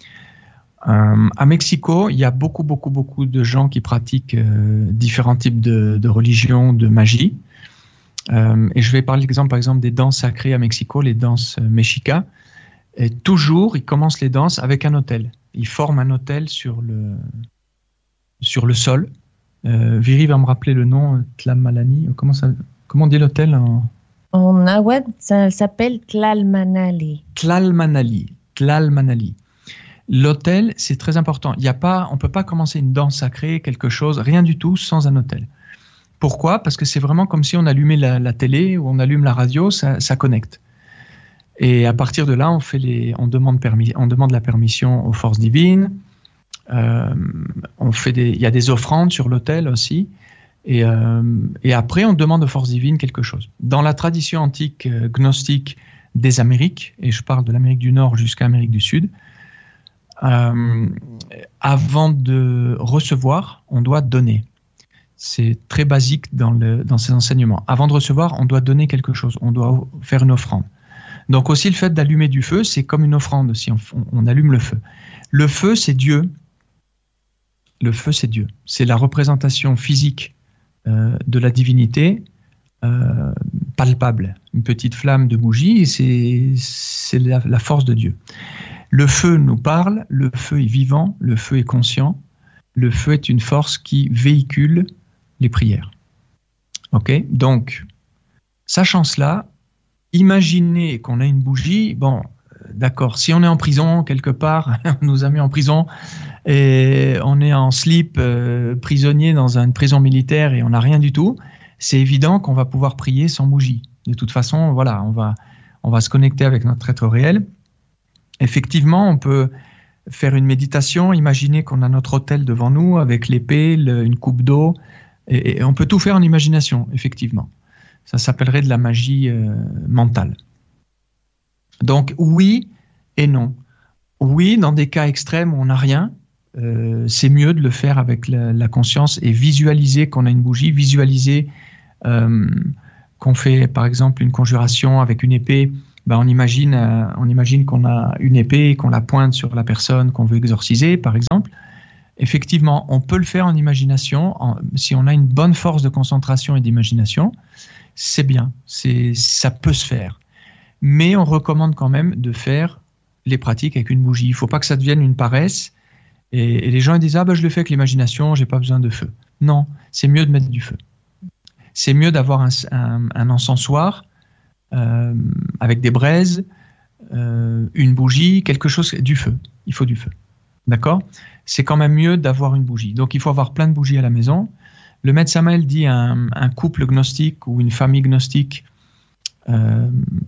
Euh, à Mexico, il y a beaucoup, beaucoup, beaucoup de gens qui pratiquent euh, différents types de, de religions, de magie. Euh, et je vais parler l'exemple, par exemple, des danses sacrées à Mexico, les danses euh, mexicas. Et toujours, ils commencent les danses avec un autel. Ils forment un autel sur le, sur le sol. Euh, Viri va me rappeler le nom, Tlamalani. Comment, ça, comment on dit l'autel en... En nahuatl, ça s'appelle Tlalmanali. Tlalmanali. Tlalmanali. L'autel, c'est très important. Il y a pas, on ne peut pas commencer une danse sacrée, quelque chose, rien du tout, sans un autel. Pourquoi ? Parce que c'est vraiment comme si on allumait la, la télé ou on allume la radio, ça, ça connecte. Et à partir de là, on, fait les, on, demande, permis, on demande la permission aux forces divines. Euh, on fait des, il y a des offrandes sur l'autel aussi. Et, euh, et après, on demande aux forces divines quelque chose. Dans la tradition antique euh, gnostique des Amériques, et je parle de l'Amérique du Nord jusqu'à l'Amérique du Sud, euh, avant de recevoir, on doit donner. C'est très basique dans, le, dans ces enseignements. Avant de recevoir, on doit donner quelque chose. On doit faire une offrande. Donc aussi le fait d'allumer du feu, c'est comme une offrande si on, on allume le feu. Le feu, c'est Dieu. Le feu, c'est Dieu. C'est la représentation physique euh, de la divinité, euh, palpable. Une petite flamme de bougie, c'est, c'est la, la force de Dieu. Le feu nous parle, le feu est vivant, le feu est conscient, le feu est une force qui véhicule les prières. Ok ? Donc, sachant cela, imaginez qu'on a une bougie, bon, d'accord, si on est en prison quelque part, on nous a mis en prison et on est en slip, euh, prisonnier dans une prison militaire et on n'a rien du tout, c'est évident qu'on va pouvoir prier sans bougie. De toute façon, voilà, on va, on va se connecter avec notre être réel. Effectivement, on peut faire une méditation, imaginer qu'on a notre autel devant nous avec l'épée, le, une coupe d'eau, et, et on peut tout faire en imagination, effectivement. Ça s'appellerait de la magie euh, mentale. Donc oui et non. Oui, dans des cas extrêmes où on n'a rien, euh, c'est mieux de le faire avec la, la conscience et visualiser qu'on a une bougie, visualiser euh, qu'on fait par exemple une conjuration avec une épée. Ben, on imagine, euh, on imagine qu'on a une épée, qu'on la pointe sur la personne qu'on veut exorciser, par exemple. Effectivement, on peut le faire en imagination. En, si on a une bonne force de concentration et d'imagination, c'est bien, c'est, ça peut se faire. Mais on recommande quand même de faire les pratiques avec une bougie. Il ne faut pas que ça devienne une paresse. Et, et les gens ils disent « Ah ben je le fais avec l'imagination, je n'ai pas besoin de feu ». Non, c'est mieux de mettre du feu. C'est mieux d'avoir un, un, un encensoir euh, avec des braises, euh, une bougie, quelque chose, du feu. Il faut du feu. D'accord ? C'est quand même mieux d'avoir une bougie. Donc, il faut avoir plein de bougies à la maison. Le maître Samael dit un, un couple gnostique ou une famille gnostique euh,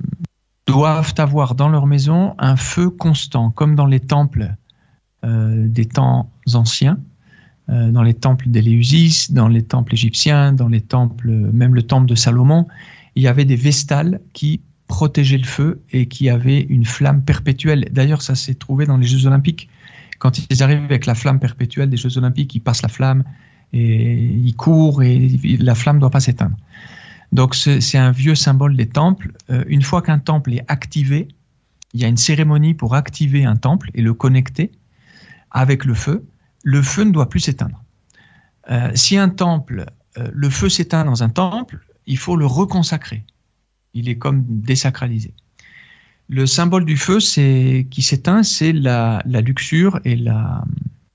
doivent avoir dans leur maison un feu constant, comme dans les temples euh, des temps anciens, euh, dans les temples d'Éleusis, dans les temples égyptiens, dans les temples, même le temple de Salomon. Il y avait des vestales qui protégeaient le feu et qui avaient une flamme perpétuelle. D'ailleurs, ça s'est trouvé dans les Jeux Olympiques. Quand ils arrivent avec la flamme perpétuelle des Jeux Olympiques, ils passent la flamme et ils courent et la flamme ne doit pas s'éteindre. Donc c'est, c'est un vieux symbole des temples. Euh, une fois qu'un temple est activé, il y a une cérémonie pour activer un temple et le connecter avec le feu. Le feu ne doit plus s'éteindre. Euh, si un temple, euh, le feu s'éteint dans un temple, il faut le reconsacrer. Il est comme désacralisé. Le symbole du feu c'est, qui s'éteint, c'est la, la luxure et la,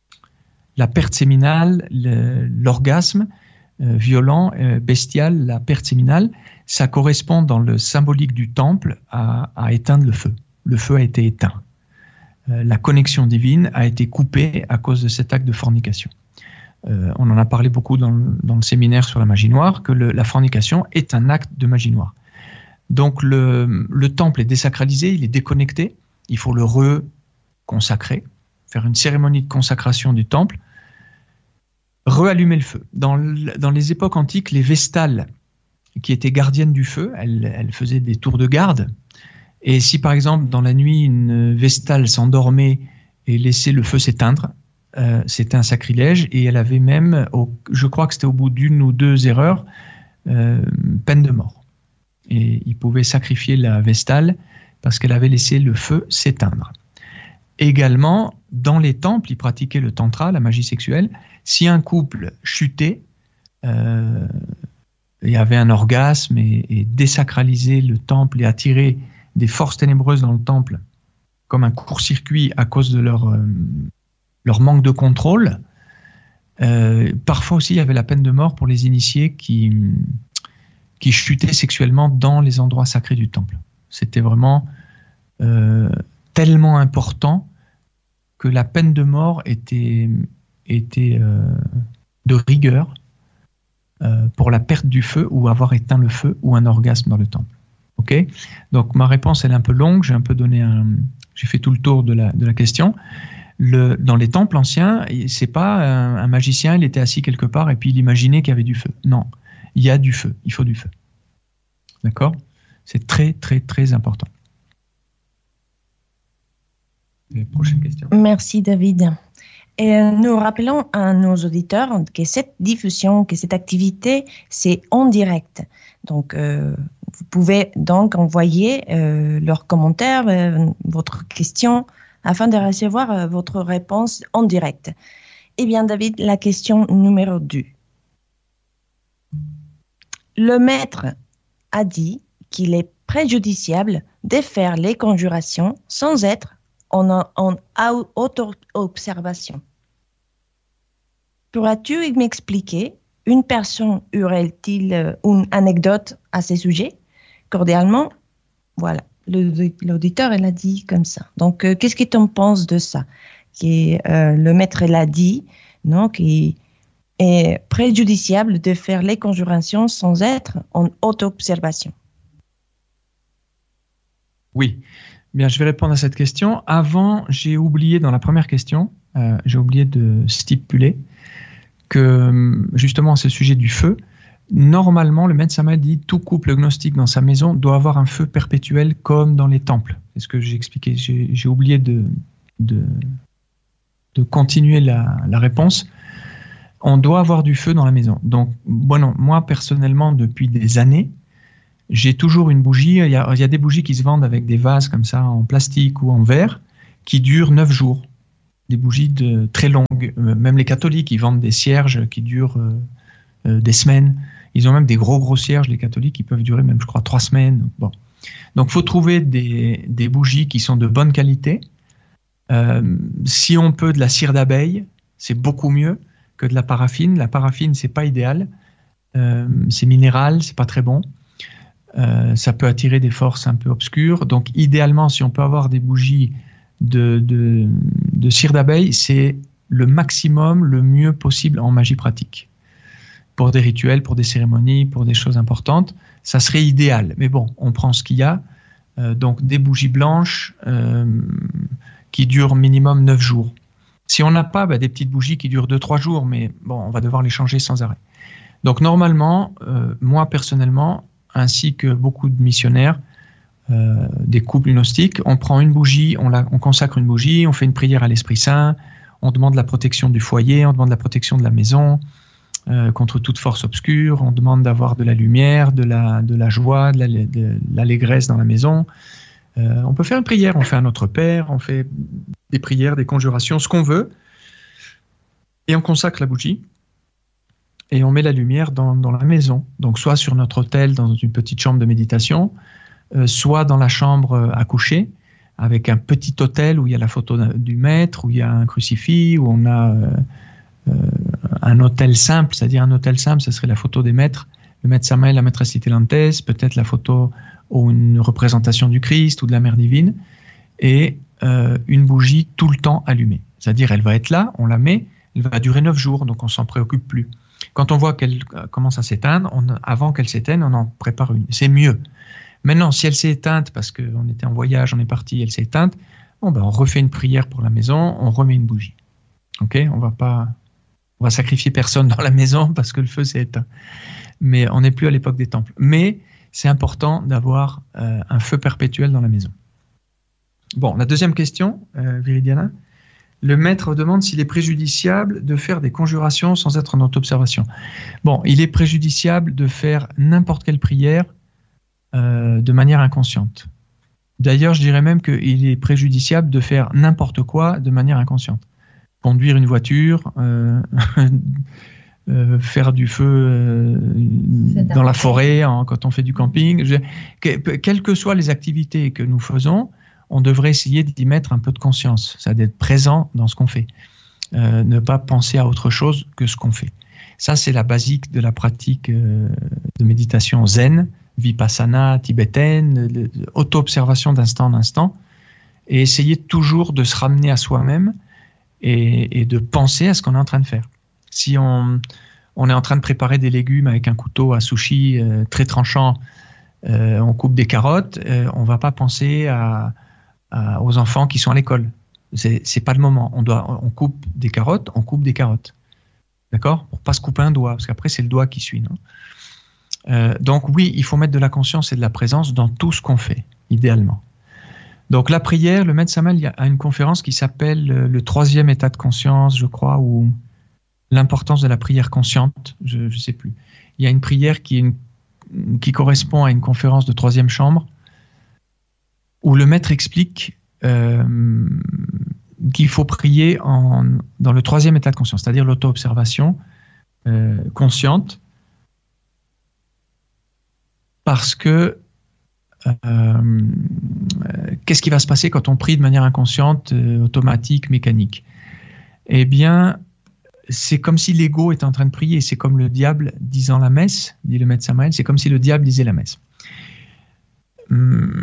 la perte séminale, le, l'orgasme euh, violent, euh, bestial, la perte séminale. Ça correspond dans le symbolique du temple à, à éteindre le feu. Le feu a été éteint. Euh, la connexion divine a été coupée à cause de cet acte de fornication. Euh, on en a parlé beaucoup dans le, dans le séminaire sur la magie noire, que le, la fornication est un acte de magie noire. Donc le, le temple est désacralisé, il est déconnecté, il faut le reconsacrer, faire une cérémonie de consacration du temple, reallumer le feu. Dans, le, dans les époques antiques, les vestales qui étaient gardiennes du feu, elles, elles faisaient des tours de garde, et si par exemple dans la nuit une vestale s'endormait et laissait le feu s'éteindre, euh, c'était un sacrilège, et elle avait même, au, je crois que c'était au bout d'une ou deux erreurs, euh, peine de mort. Et il pouvait sacrifier la vestale parce qu'elle avait laissé le feu s'éteindre. Également, dans les temples, ils pratiquaient le tantra, la magie sexuelle. Si un couple chutait, euh, et avait un orgasme et, et désacralisait le temple et attirait des forces ténébreuses dans le temple, comme un court-circuit à cause de leur, euh, leur manque de contrôle, euh, parfois aussi il y avait la peine de mort pour les initiés qui... qui chutaient sexuellement dans les endroits sacrés du temple. C'était vraiment euh, tellement important que la peine de mort était, était euh, de rigueur euh, pour la perte du feu ou avoir éteint le feu ou un orgasme dans le temple. Okay ? Donc ma réponse elle est un peu longue, j'ai un peu donné un, j'ai fait tout le tour de la, de la question. Le, dans les temples anciens, c'est pas un, un magicien, il était assis quelque part et puis il imaginait qu'il y avait du feu. Non. Il y a du feu, il faut du feu. D'accord ? C'est très, très, très important. Les prochaines questions. Merci David. Et nous rappelons à nos auditeurs que cette diffusion, que cette activité, c'est en direct. Donc, euh, vous pouvez donc envoyer euh, leurs commentaires, euh, votre question, afin de recevoir euh, votre réponse en direct. Eh bien, David, la question numéro deux. Le maître a dit qu'il est préjudiciable de faire les conjurations sans être en, en auto-observation. Pourras-tu m'expliquer, une personne aurait-il une anecdote à ce sujet? Cordialement, voilà, l'auditeur elle a dit comme ça. Donc, euh, qu'est-ce que tu en penses de ça? Qui, euh, le maître l'a dit, non, qui est préjudiciable de faire les conjurations sans être en auto-observation. Oui, bien, je vais répondre à cette question. Avant, j'ai oublié dans la première question, euh, j'ai oublié de stipuler que justement à ce sujet du feu, normalement, le maître Samael dit tout couple gnostique dans sa maison doit avoir un feu perpétuel comme dans les temples. C'est ce que j'ai expliqué. J'ai, j'ai oublié de, de, de continuer la, la réponse, on doit avoir du feu dans la maison. Donc, bon, non, moi, personnellement, depuis des années, j'ai toujours une bougie. Il y, a, il y a des bougies qui se vendent avec des vases comme ça, en plastique ou en verre, qui durent neuf jours. Des bougies de, très longues. Même les catholiques, ils vendent des cierges qui durent euh, euh, des semaines. Ils ont même des gros, gros cierges, les catholiques, qui peuvent durer même, je crois, trois semaines. Bon. Donc, il faut trouver des, des bougies qui sont de bonne qualité. Euh, si on peut de la cire d'abeille, c'est beaucoup mieux que de la paraffine. La paraffine, c'est pas idéal. Euh, c'est minéral, c'est pas très bon. Euh, ça peut attirer des forces un peu obscures. Donc, idéalement, si on peut avoir des bougies de, de, de cire d'abeille, c'est le maximum, le mieux possible en magie pratique. Pour des rituels, pour des cérémonies, pour des choses importantes, ça serait idéal. Mais bon, on prend ce qu'il y a. Euh, donc, des bougies blanches euh, qui durent minimum neuf jours. Si on n'a pas bah, des petites bougies qui durent deux trois jours, mais bon, on va devoir les changer sans arrêt. Donc normalement, euh, moi personnellement, ainsi que beaucoup de missionnaires, euh, des couples gnostiques, on prend une bougie, on, la, on consacre une bougie, on fait une prière à l'Esprit Saint, on demande la protection du foyer, on demande la protection de la maison euh, contre toute force obscure, on demande d'avoir de la lumière, de la, de la joie, de, la, de l'allégresse dans la maison. Euh, on peut faire une prière, on fait un Notre Père, on fait des prières, des conjurations, ce qu'on veut, et on consacre la bougie, et on met la lumière dans, dans la maison. Donc soit sur notre autel, dans une petite chambre de méditation, euh, soit dans la chambre à coucher, avec un petit autel où il y a la photo du maître, où il y a un crucifix, où on a euh, euh, un autel simple, c'est-à-dire un autel simple, ce serait la photo des maîtres, le maître Samael, la maîtresse Itilantes, peut-être la photo ou une représentation du Christ ou de la Mère divine, et euh, une bougie tout le temps allumée. C'est-à-dire, elle va être là, on la met, elle va durer neuf jours, donc on s'en préoccupe plus. Quand on voit qu'elle commence à s'éteindre, on, avant qu'elle s'éteigne, on en prépare une. C'est mieux. Maintenant, si elle s'est éteinte, parce qu'on était en voyage, on est parti, elle s'est éteinte, bon, ben, on refait une prière pour la maison, on remet une bougie. Ok ? On va pas, on va sacrifier personne dans la maison parce que le feu s'est éteint. Mais on n'est plus à l'époque des temples. Mais c'est important d'avoir euh, un feu perpétuel dans la maison. Bon, la deuxième question, euh, Viridiana. Le maître demande s'il est préjudiciable de faire des conjurations sans être en auto-observation. Bon, il est préjudiciable de faire n'importe quelle prière euh, de manière inconsciente. D'ailleurs, je dirais même qu'il est préjudiciable de faire n'importe quoi de manière inconsciente. Conduire une voiture, euh, euh, faire du feu euh, dans la forêt en, quand on fait du camping. Je, que, quelles que soient les activités que nous faisons, on devrait essayer d'y mettre un peu de conscience, c'est-à-dire d'être présent dans ce qu'on fait, euh, ne pas penser à autre chose que ce qu'on fait. Ça, c'est la basique de la pratique euh, de méditation zen, vipassana tibétaine, auto-observation d'instant en instant, et essayer toujours de se ramener à soi-même et, et de penser à ce qu'on est en train de faire. Si on, on est en train de préparer des légumes avec un couteau à sushi euh, très tranchant, euh, on coupe des carottes, euh, on ne va pas penser à aux enfants qui sont à l'école. C'est, c'est pas le moment. On doit, on coupe des carottes, on coupe des carottes. D'accord ? Pour pas se couper un doigt, parce qu'après c'est le doigt qui suit. Non ? Euh, donc oui, il faut mettre de la conscience et de la présence dans tout ce qu'on fait, idéalement. Donc la prière, le maître Samael a une conférence qui s'appelle le troisième état de conscience, je crois, ou l'importance de la prière consciente, je ne sais plus. Il y a une prière qui, est une, qui correspond à une conférence de troisième chambre, où le maître explique euh, qu'il faut prier en, dans le troisième état de conscience, c'est-à-dire l'auto-observation euh, consciente, parce que euh, qu'est-ce qui va se passer quand on prie de manière inconsciente, euh, automatique, mécanique ? Eh bien, c'est comme si l'ego était en train de prier, c'est comme le diable disant la messe, dit le maître Samael, c'est comme si le diable disait la messe. Hum,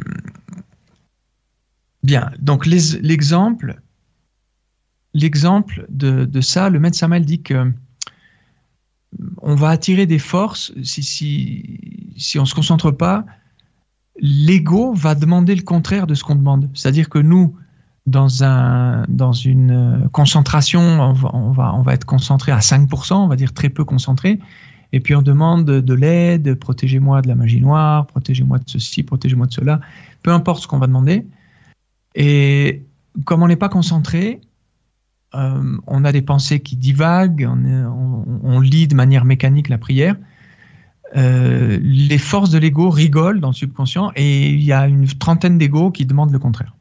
Bien, donc les, l'exemple, l'exemple de, de ça, le maître Samael dit que on va attirer des forces, si, si, si on ne se concentre pas, l'ego va demander le contraire de ce qu'on demande. C'est-à-dire que nous, dans, un, dans une concentration, on va, on, va, on va être concentré à cinq pour cent, on va dire très peu concentré, et puis on demande de l'aide, protégez-moi de la magie noire, protégez-moi de ceci, protégez-moi de cela, peu importe ce qu'on va demander. Et comme on n'est pas concentré, euh, on a des pensées qui divaguent, on, est, on, on lit de manière mécanique la prière, euh, les forces de l'ego rigolent dans le subconscient et il y a une trentaine d'égos qui demandent le contraire.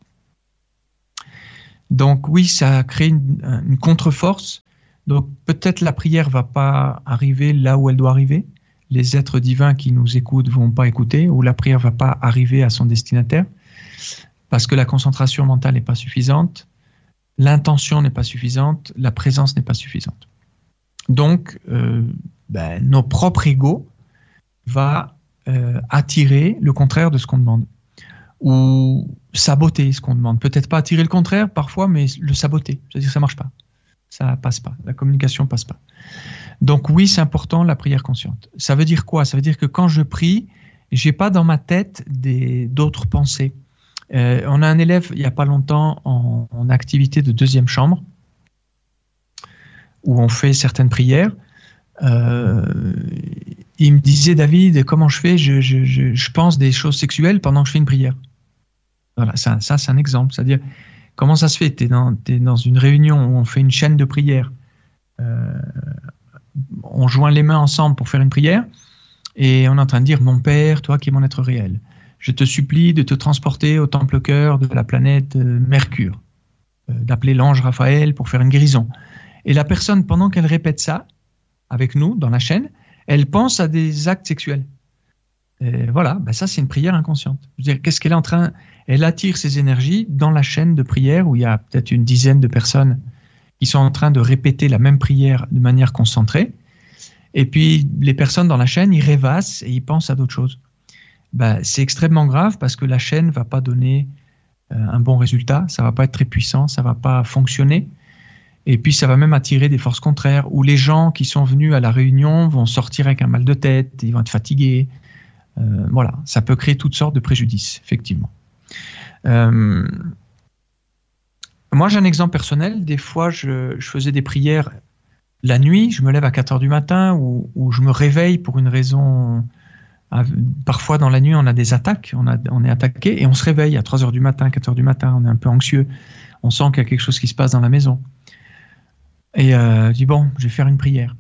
Donc oui, ça crée une, une contre-force. Donc peut-être la prière va pas arriver là où elle doit arriver. Les êtres divins qui nous écoutent vont pas écouter, ou la prière va pas arriver à son destinataire parce que la concentration mentale n'est pas suffisante, l'intention n'est pas suffisante, la présence n'est pas suffisante. Donc euh, ben, nos propres égos va euh, attirer le contraire de ce qu'on demande, ou saboter ce qu'on demande. Peut-être pas attirer le contraire parfois, mais le saboter. C'est-à-dire que ça marche pas. Ça passe pas. La communication passe pas. Donc oui, c'est important la prière consciente. Ça veut dire quoi? Ça veut dire que quand je prie, j'ai pas dans ma tête des, d'autres pensées. Euh, on a un élève il y a pas longtemps en, en activité de deuxième chambre où on fait certaines prières. Euh, il me disait, David, comment je fais? je, je, je, je pense des choses sexuelles pendant que je fais une prière. Voilà, ça, ça c'est un exemple. C'est-à-dire, comment ça se fait? Tu es dans, t'es dans une réunion où on fait une chaîne de prières. Euh, on joint les mains ensemble pour faire une prière et on est en train de dire, mon Père, toi qui es mon être réel, je te supplie de te transporter au temple cœur de la planète Mercure, euh, d'appeler l'ange Raphaël pour faire une guérison. Et la personne, pendant qu'elle répète ça, avec nous, dans la chaîne, elle pense à des actes sexuels. Et voilà, ben ça c'est une prière inconsciente. Je veux dire, qu'est-ce qu'elle est en train... Elle attire ses énergies dans la chaîne de prière où il y a peut-être une dizaine de personnes qui sont en train de répéter la même prière de manière concentrée. Et puis les personnes dans la chaîne, ils rêvassent et ils pensent à d'autres choses. Ben, c'est extrêmement grave parce que la chaîne ne va pas donner euh, un bon résultat, ça ne va pas être très puissant, ça ne va pas fonctionner. Et puis ça va même attirer des forces contraires où les gens qui sont venus à la réunion vont sortir avec un mal de tête, ils vont être fatigués. Euh, voilà, ça peut créer toutes sortes de préjudices, effectivement. Euh, moi, j'ai un exemple personnel. Des fois, je, je faisais des prières la nuit. Je me lève à quatre heures du matin ou, ou je me réveille pour une raison. Parfois, dans la nuit, on a des attaques. On, a, on est attaqué et on se réveille à trois heures du matin, quatre heures du matin. On est un peu anxieux. On sent qu'il y a quelque chose qui se passe dans la maison. Et euh, je dis, bon, je vais faire une prière.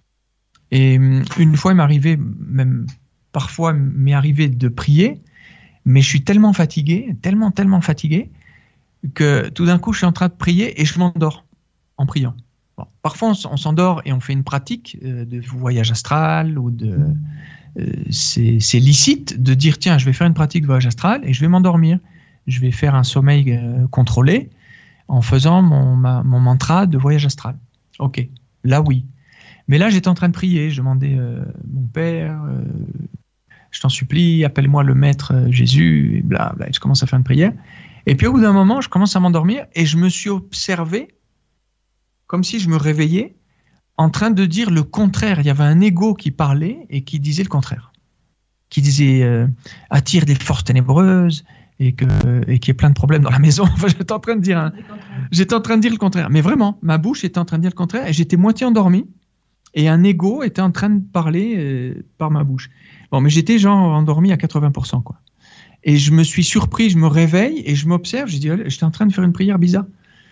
Et une fois, il m'est arrivé, même parfois, il m'est arrivé de prier. Mais je suis tellement fatigué, tellement, tellement fatigué, que tout d'un coup, je suis en train de prier et je m'endors en priant. Bon, parfois, on, on s'endort et on fait une pratique euh, de voyage astral ou de... Euh, c'est, c'est licite de dire, tiens, je vais faire une pratique de voyage astral et je vais m'endormir. Je vais faire un sommeil euh, contrôlé en faisant mon, ma, mon mantra de voyage astral. Ok, là, oui. Mais là, j'étais en train de prier. Je demandais, euh, mon Père... Euh, je t'en supplie, appelle-moi le maître Jésus, et bla, bla, et je commence à faire une prière. Et puis au bout d'un moment, je commence à m'endormir et je me suis observé, comme si je me réveillais, en train de dire le contraire. Il y avait un ego qui parlait et qui disait le contraire. Qui disait euh, attire des forces ténébreuses et, que, et qu'il y ait plein de problèmes dans la maison. Enfin, j'étais en train de dire, hein, j'étais en train de dire le contraire. Mais vraiment, ma bouche était en train de dire le contraire et j'étais moitié endormi et un ego était en train de parler euh, par ma bouche. Bon, mais j'étais genre endormi à quatre-vingts pour cent, quoi. Et je me suis surpris, je me réveille et je m'observe, je dis, j'étais en train de faire une prière bizarre.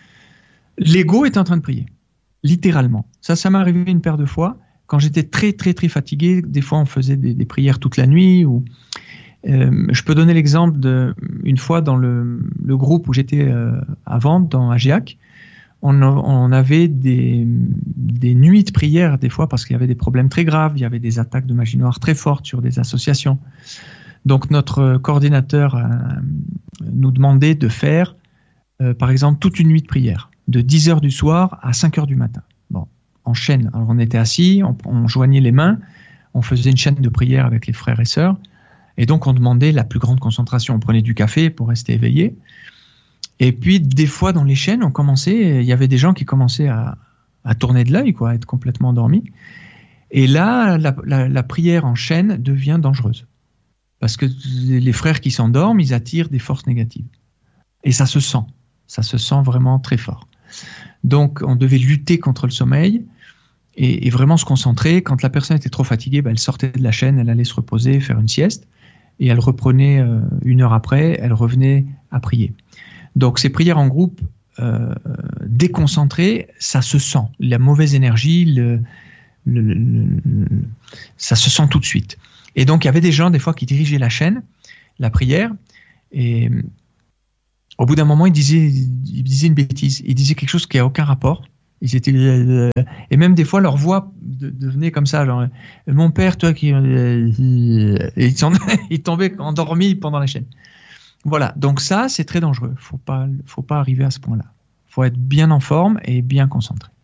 L'ego est en train de prier, littéralement. Ça, ça m'est arrivé une paire de fois. Quand j'étais très, très, très fatigué, des fois on faisait des, des prières toute la nuit. Ou, euh, je peux donner l'exemple d'une fois dans le, le groupe où j'étais euh, avant, dans Agiac. On, on avait des, des nuits de prière des fois parce qu'il y avait des problèmes très graves, il y avait des attaques de magie noire très fortes sur des associations. Donc notre coordinateur euh, nous demandait de faire, euh, par exemple, toute une nuit de prière, de dix heures du soir à cinq heures du matin. Bon, en chaîne. Alors on était assis, on, on joignait les mains, on faisait une chaîne de prière avec les frères et sœurs, et donc on demandait la plus grande concentration. On prenait du café pour rester éveillé. Et puis, des fois, dans les chaînes, on commençait, il y avait des gens qui commençaient à, à tourner de l'œil, quoi, à être complètement endormis. Et là, la, la, la prière en chaîne devient dangereuse. Parce que les frères qui s'endorment, ils attirent des forces négatives. Et ça se sent. Ça se sent vraiment très fort. Donc, on devait lutter contre le sommeil et, et vraiment se concentrer. Quand la personne était trop fatiguée, ben, elle sortait de la chaîne, elle allait se reposer, faire une sieste. Et elle reprenait euh, une heure après, elle revenait à prier. Donc ces prières en groupe, euh, déconcentré, ça se sent. La mauvaise énergie, le, le, le, le, ça se sent tout de suite. Et donc, il y avait des gens, des fois, qui dirigeaient la chaîne, la prière, et au bout d'un moment, ils disaient, ils disaient une bêtise. Ils disaient quelque chose qui n'a aucun rapport. Ils étaient, euh, et même des fois, leur voix de, devenait comme ça, genre « Mon père, toi qui… Euh, » et ils, sont, ils tombaient endormis pendant la chaîne. Voilà, donc ça, c'est très dangereux. Faut pas, faut pas arriver à ce point-là. Faut être bien en forme et bien concentré.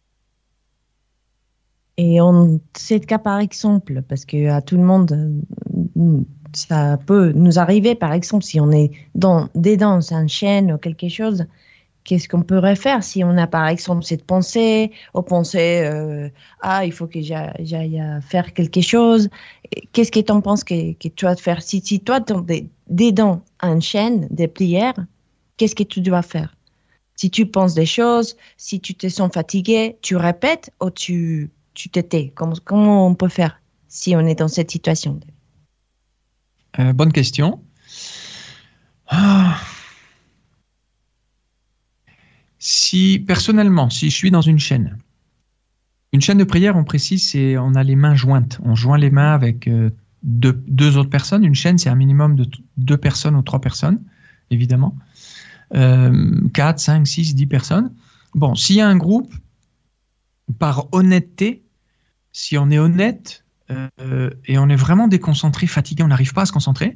Et on, c'est le cas par exemple, parce que à tout le monde, ça peut nous arriver, par exemple, si on est dans des danses, une chaîne ou quelque chose, qu'est-ce qu'on pourrait faire si on a, par exemple, cette pensée, ou pensée, euh, ah, il faut que j'aille, j'aille faire quelque chose. Qu'est-ce que tu en penses que, que tu dois faire? Si, si toi, tu es dedans une chaîne, des prières, qu'est-ce que tu dois faire? Si tu penses des choses, si tu te sens fatigué, tu répètes ou tu, tu te tais? Comment, comment on peut faire si on est dans cette situation? euh, Bonne question. Ah. Si, personnellement, si je suis dans une chaîne, une chaîne de prière, on précise, c'est on a les mains jointes. On joint les mains avec euh, deux, deux autres personnes. Une chaîne, c'est un minimum de t- deux personnes ou trois personnes, évidemment. Euh, quatre, cinq, six, dix personnes. Bon, s'il y a un groupe, par honnêteté, si on est honnête euh, et on est vraiment déconcentré, fatigué, on n'arrive pas à se concentrer,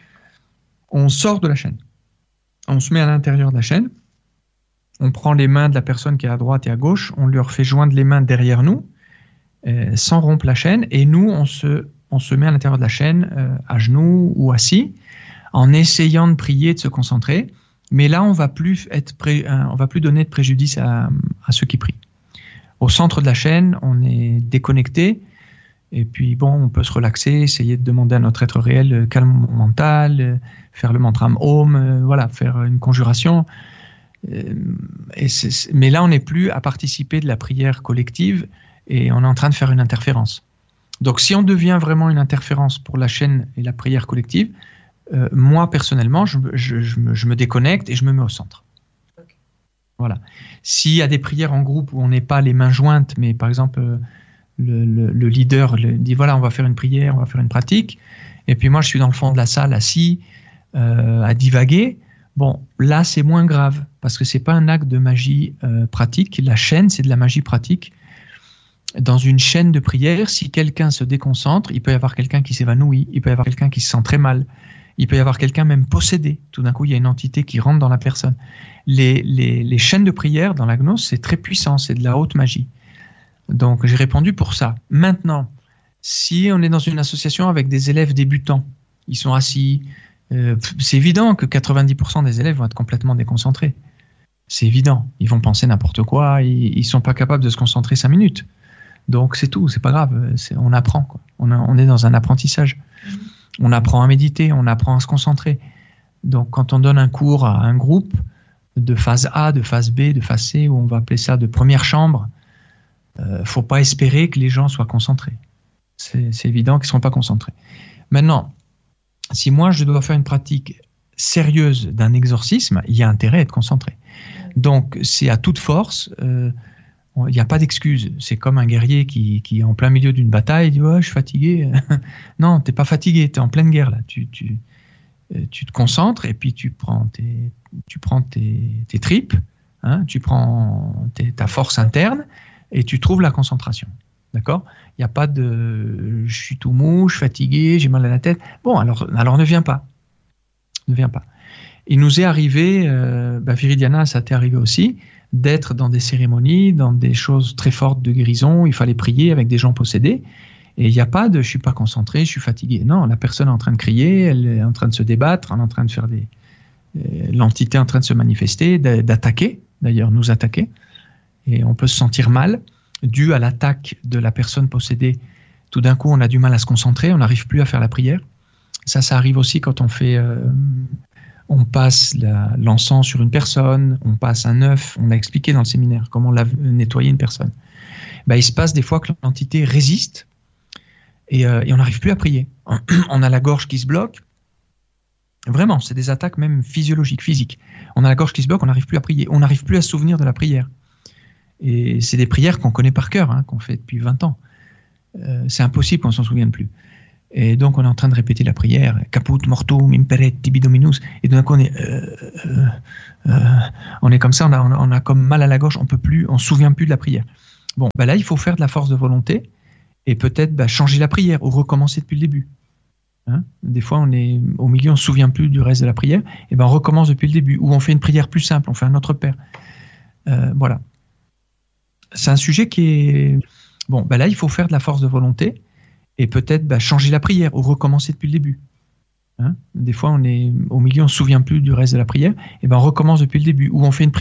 on sort de la chaîne. On se met à l'intérieur de la chaîne. On prend les mains de la personne qui est à droite et à gauche, on leur fait joindre les mains derrière nous, euh, sans rompre la chaîne, et nous, on se, on se met à l'intérieur de la chaîne, euh, à genoux ou assis, en essayant de prier, de se concentrer. Mais là, on va plus être pré, euh, on va plus donner de préjudice à, à ceux qui prient. Au centre de la chaîne, on est déconnecté, et puis bon, on peut se relaxer, essayer de demander à notre être réel euh, calme mental, euh, faire le mantra Om, euh, voilà, faire une conjuration. Et c'est, mais là, on n'est plus à participer de la prière collective et on est en train de faire une interférence. Donc, si on devient vraiment une interférence pour la chaîne et la prière collective, euh, moi, personnellement, je, je, je, me, je me déconnecte et je me mets au centre. Okay. Voilà. S'il y a des prières en groupe où on n'est pas les mains jointes, mais par exemple, euh, le, le, le leader le, dit, voilà, on va faire une prière, on va faire une pratique, et puis moi, je suis dans le fond de la salle, assis, euh, à divaguer. Bon, là, c'est moins grave, parce que c'est pas un acte de magie euh, pratique. La chaîne, c'est de la magie pratique. Dans une chaîne de prière, si quelqu'un se déconcentre, il peut y avoir quelqu'un qui s'évanouit, il peut y avoir quelqu'un qui se sent très mal, il peut y avoir quelqu'un même possédé. Tout d'un coup, il y a une entité qui rentre dans la personne. Les, les, les chaînes de prière dans la gnose, c'est très puissant, c'est de la haute magie. Donc, j'ai répondu pour ça. Maintenant, si on est dans une association avec des élèves débutants, ils sont assis... Euh, c'est évident que quatre-vingt-dix pour cent des élèves vont être complètement déconcentrés. C'est évident. Ils vont penser n'importe quoi. Ils ne sont pas capables de se concentrer cinq minutes. Donc, c'est tout. C'est pas grave. C'est, on apprend, quoi. On, a, on est dans un apprentissage. On apprend à méditer. On apprend à se concentrer. Donc, quand on donne un cours à un groupe de phase A, de phase B, de phase C, où on va appeler ça de première chambre, il euh, ne faut pas espérer que les gens soient concentrés. C'est, c'est évident qu'ils ne seront pas concentrés. Maintenant, si moi, je dois faire une pratique sérieuse d'un exorcisme, il y a intérêt à être concentré. Donc, c'est à toute force, euh, il n'y a pas d'excuse. C'est comme un guerrier qui, qui est en plein milieu d'une bataille, il dit oh, « je suis fatigué ». Non, tu n'es pas fatigué, tu es en pleine guerre. Là. Tu, tu, tu te concentres et puis tu prends tes, tu prends tes, tes tripes, hein, tu prends tes, ta force interne et tu trouves la concentration. D'accord ? Il n'y a pas de « je suis tout mou, je suis fatigué, j'ai mal à la tête ». Bon, alors, alors ne viens pas. Ne viens pas. Il nous est arrivé, euh, bah Viridiana, ça t'est arrivé aussi, d'être dans des cérémonies, dans des choses très fortes de guérison, il fallait prier avec des gens possédés, et il n'y a pas de « je ne suis pas concentré, je suis fatigué ». Non, la personne est en train de crier, elle est en train de se débattre, elle est en train de faire des... Euh, l'entité est en train de se manifester, d'attaquer, d'ailleurs nous attaquer, et on peut se sentir mal, dû à l'attaque de la personne possédée. Tout d'un coup, on a du mal à se concentrer, on n'arrive plus à faire la prière. Ça, ça arrive aussi quand on fait, euh, on passe la, l'encens sur une personne, on passe un œuf, on l'a expliqué dans le séminaire, comment lave, nettoyer une personne. Ben, il se passe des fois que l'entité résiste et, euh, et on n'arrive plus à prier. On a la gorge qui se bloque, Vraiment, c'est des attaques même physiologiques, physiques. On a la gorge qui se bloque, on n'arrive plus à prier, on n'arrive plus à se souvenir de la prière. Et c'est des prières qu'on connaît par cœur, hein, qu'on fait depuis vingt ans. Euh, c'est impossible qu'on ne s'en souvienne plus. Et donc, on est en train de répéter la prière, caput mortum imperet tibi dominus. Et d'un coup, on est, euh, euh, euh, on est comme ça, on a, on a comme mal à la gorge, on peut plus, on se souvient plus de la prière. Bon, bah là, il faut faire de la force de volonté et peut-être bah, changer la prière ou recommencer depuis le début. Hein, des fois, on est au milieu, on ne se souvient plus du reste de la prière, et ben on recommence depuis le début, ou on fait une prière plus simple, on fait un Notre Père. Euh, voilà. C'est un sujet qui est... Bon, ben là, il faut faire de la force de volonté, et peut-être ben, changer la prière, ou recommencer depuis le début. Hein, des fois, on est au milieu, on ne se souvient plus du reste de la prière, et ben on recommence depuis le début, ou on fait une prière